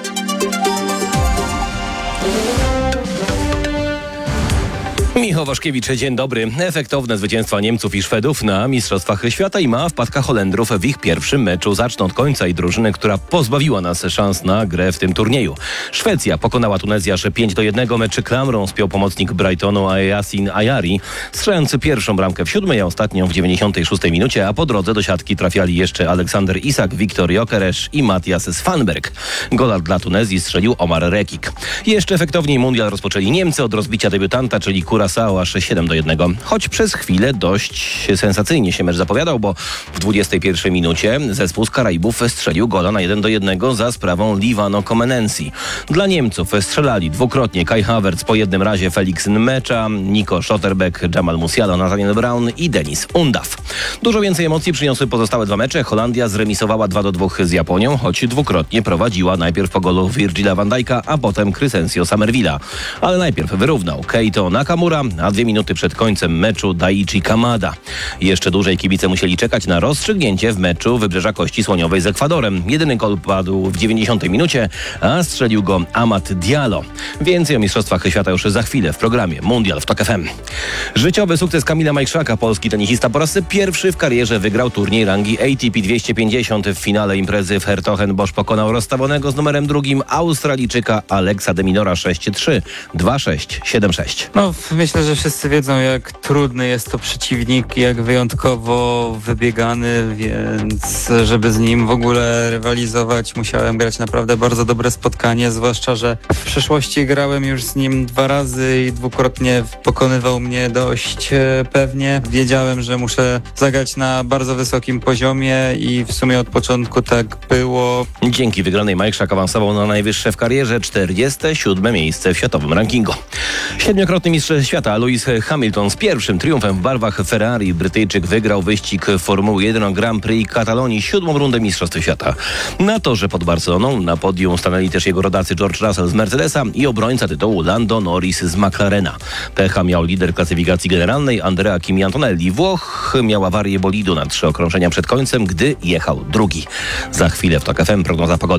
Michał Waszkiewicz, dzień dobry. Efektowne zwycięstwa Niemców i Szwedów na Mistrzostwach Świata i mała wpadka Holendrów w ich pierwszym meczu. Zacznę od końca i drużyny, która pozbawiła nas szans na grę w tym turnieju. Szwecja pokonała Tunezjasz pięć do jednego. Mecz klamrą spiął pomocnik Brightonu Yasin Ayari, strzelający pierwszą bramkę w siódmej, a ostatnią w dziewięćdziesiątej szóstej minucie, a po drodze do siatki trafiali jeszcze Aleksander Isak, Wiktor Gyökeres i Matthias Svanberg. Gola dla Tunezji strzelił Omar Rekik. Jeszcze efektowniej mundial rozpoczęli Niemcy od rozbicia debiutanta, czyli Kura aż siedem do jednego. Choć przez chwilę dość sensacyjnie się mecz zapowiadał, bo w dwudziestej pierwszej minucie zespół z Karaibów strzelił gola na jeden do jednego za sprawą Livano Comenensi. Dla Niemców strzelali dwukrotnie Kai Havertz, po jednym razie Felix Nmecza, Nico Schotterbeck, Jamal Musiala, Nathaniel Brown i Denis Undav. Dużo więcej emocji przyniosły pozostałe dwa mecze. Holandia zremisowała dwa do dwóch z Japonią, choć dwukrotnie prowadziła, najpierw po golu Virgila van Dijk'a, a potem Crescencio Somerville'a. Ale najpierw wyrównał Keito Nakamura, a dwie minuty przed końcem meczu Daichi Kamada. Jeszcze dłużej kibice musieli czekać na rozstrzygnięcie w meczu Wybrzeża Kości Słoniowej z Ekwadorem. Jedyny gol padł w dziewięćdziesiątej minucie, a strzelił go Amad Diallo. Więcej o Mistrzostwach Świata już za chwilę w programie Mundial w TOK F M. Życiowy sukces Kamila Majchrzaka. Polski tenisista po raz pierwszy w karierze wygrał turniej rangi A T P dwieście pięćdziesiąt. W finale imprezy w Hertogenbosch pokonał rozstawionego z numerem drugim Australijczyka Alexa de Minora sześć trzy, dwa sześć, siedem sześć. No, myślę, że wszyscy wiedzą, jak trudny jest to przeciwnik, jak wyjątkowo wybiegany, więc żeby z nim w ogóle rywalizować, musiałem grać naprawdę bardzo dobre spotkanie, zwłaszcza, że w przeszłości grałem już z nim dwa razy i dwukrotnie pokonywał mnie dość pewnie. Wiedziałem, że muszę zagrać na bardzo wysokim poziomie i w sumie od początku tak było. Dzięki wygranej Majchrzak awansował na najwyższe w karierze czterdzieste siódme miejsce w światowym rankingu. Siedmiokrotny mistrz świata Lewis Hamilton z pierwszym triumfem w barwach Ferrari. Brytyjczyk wygrał wyścig Formuły jeden Grand Prix Katalonii, siódmą rundę Mistrzostw Świata. Na torze pod Barceloną na podium stanęli też jego rodacy George Russell z Mercedesa i obrońca tytułu Lando Norris z McLarena. Pecha miał lider klasyfikacji generalnej Andrea Kimi Antonelli. Włoch miał awarię bolidu na trzy okrążenia przed końcem, gdy jechał drugi. Za chwilę w TOK F M prognoza pogody.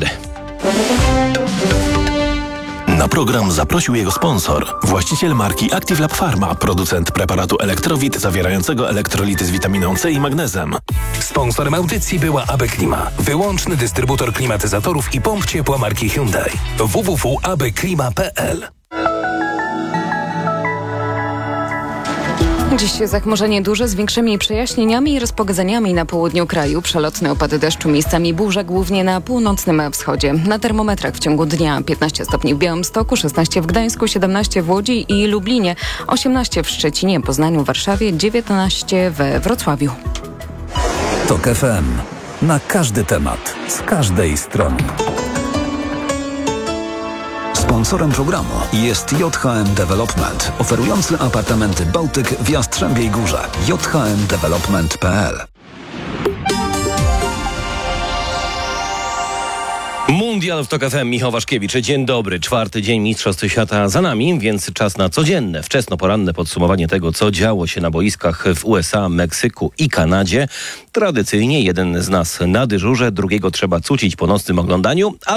Na program zaprosił jego sponsor, właściciel marki ActiveLab Pharma, producent preparatu Elektrowit zawierającego elektrolity z witaminą C i magnezem. Sponsorem audycji była A B Klima, wyłączny dystrybutor klimatyzatorów i pomp ciepła marki Hyundai. w w w kropka a b klima kropka p l. Dziś zachmurzenie duże z większymi przejaśnieniami i rozpogodzeniami na południu kraju. Przelotne opady deszczu, miejscami burze, głównie na północnym wschodzie. Na termometrach w ciągu dnia piętnaście stopni w Białymstoku, szesnaście w Gdańsku, siedemnaście w Łodzi i Lublinie, osiemnaście w Szczecinie, Poznaniu, Warszawie, dziewiętnaście we Wrocławiu. TOK F M. Na każdy temat, z każdej strony. Sponsorem programu jest J H M Development, oferujący apartamenty Bałtyk w Jastrzębiej Górze. j h m development kropka p l. Mundial w TOK F M, Michał Waszkiewicz. Dzień dobry. Czwarty dzień Mistrzostw Świata za nami, więc czas na codzienne, wczesnoporanne podsumowanie tego, co działo się na boiskach w U S A, Meksyku i Kanadzie. Tradycyjnie jeden z nas na dyżurze, drugiego trzeba cucić po nocnym oglądaniu, ale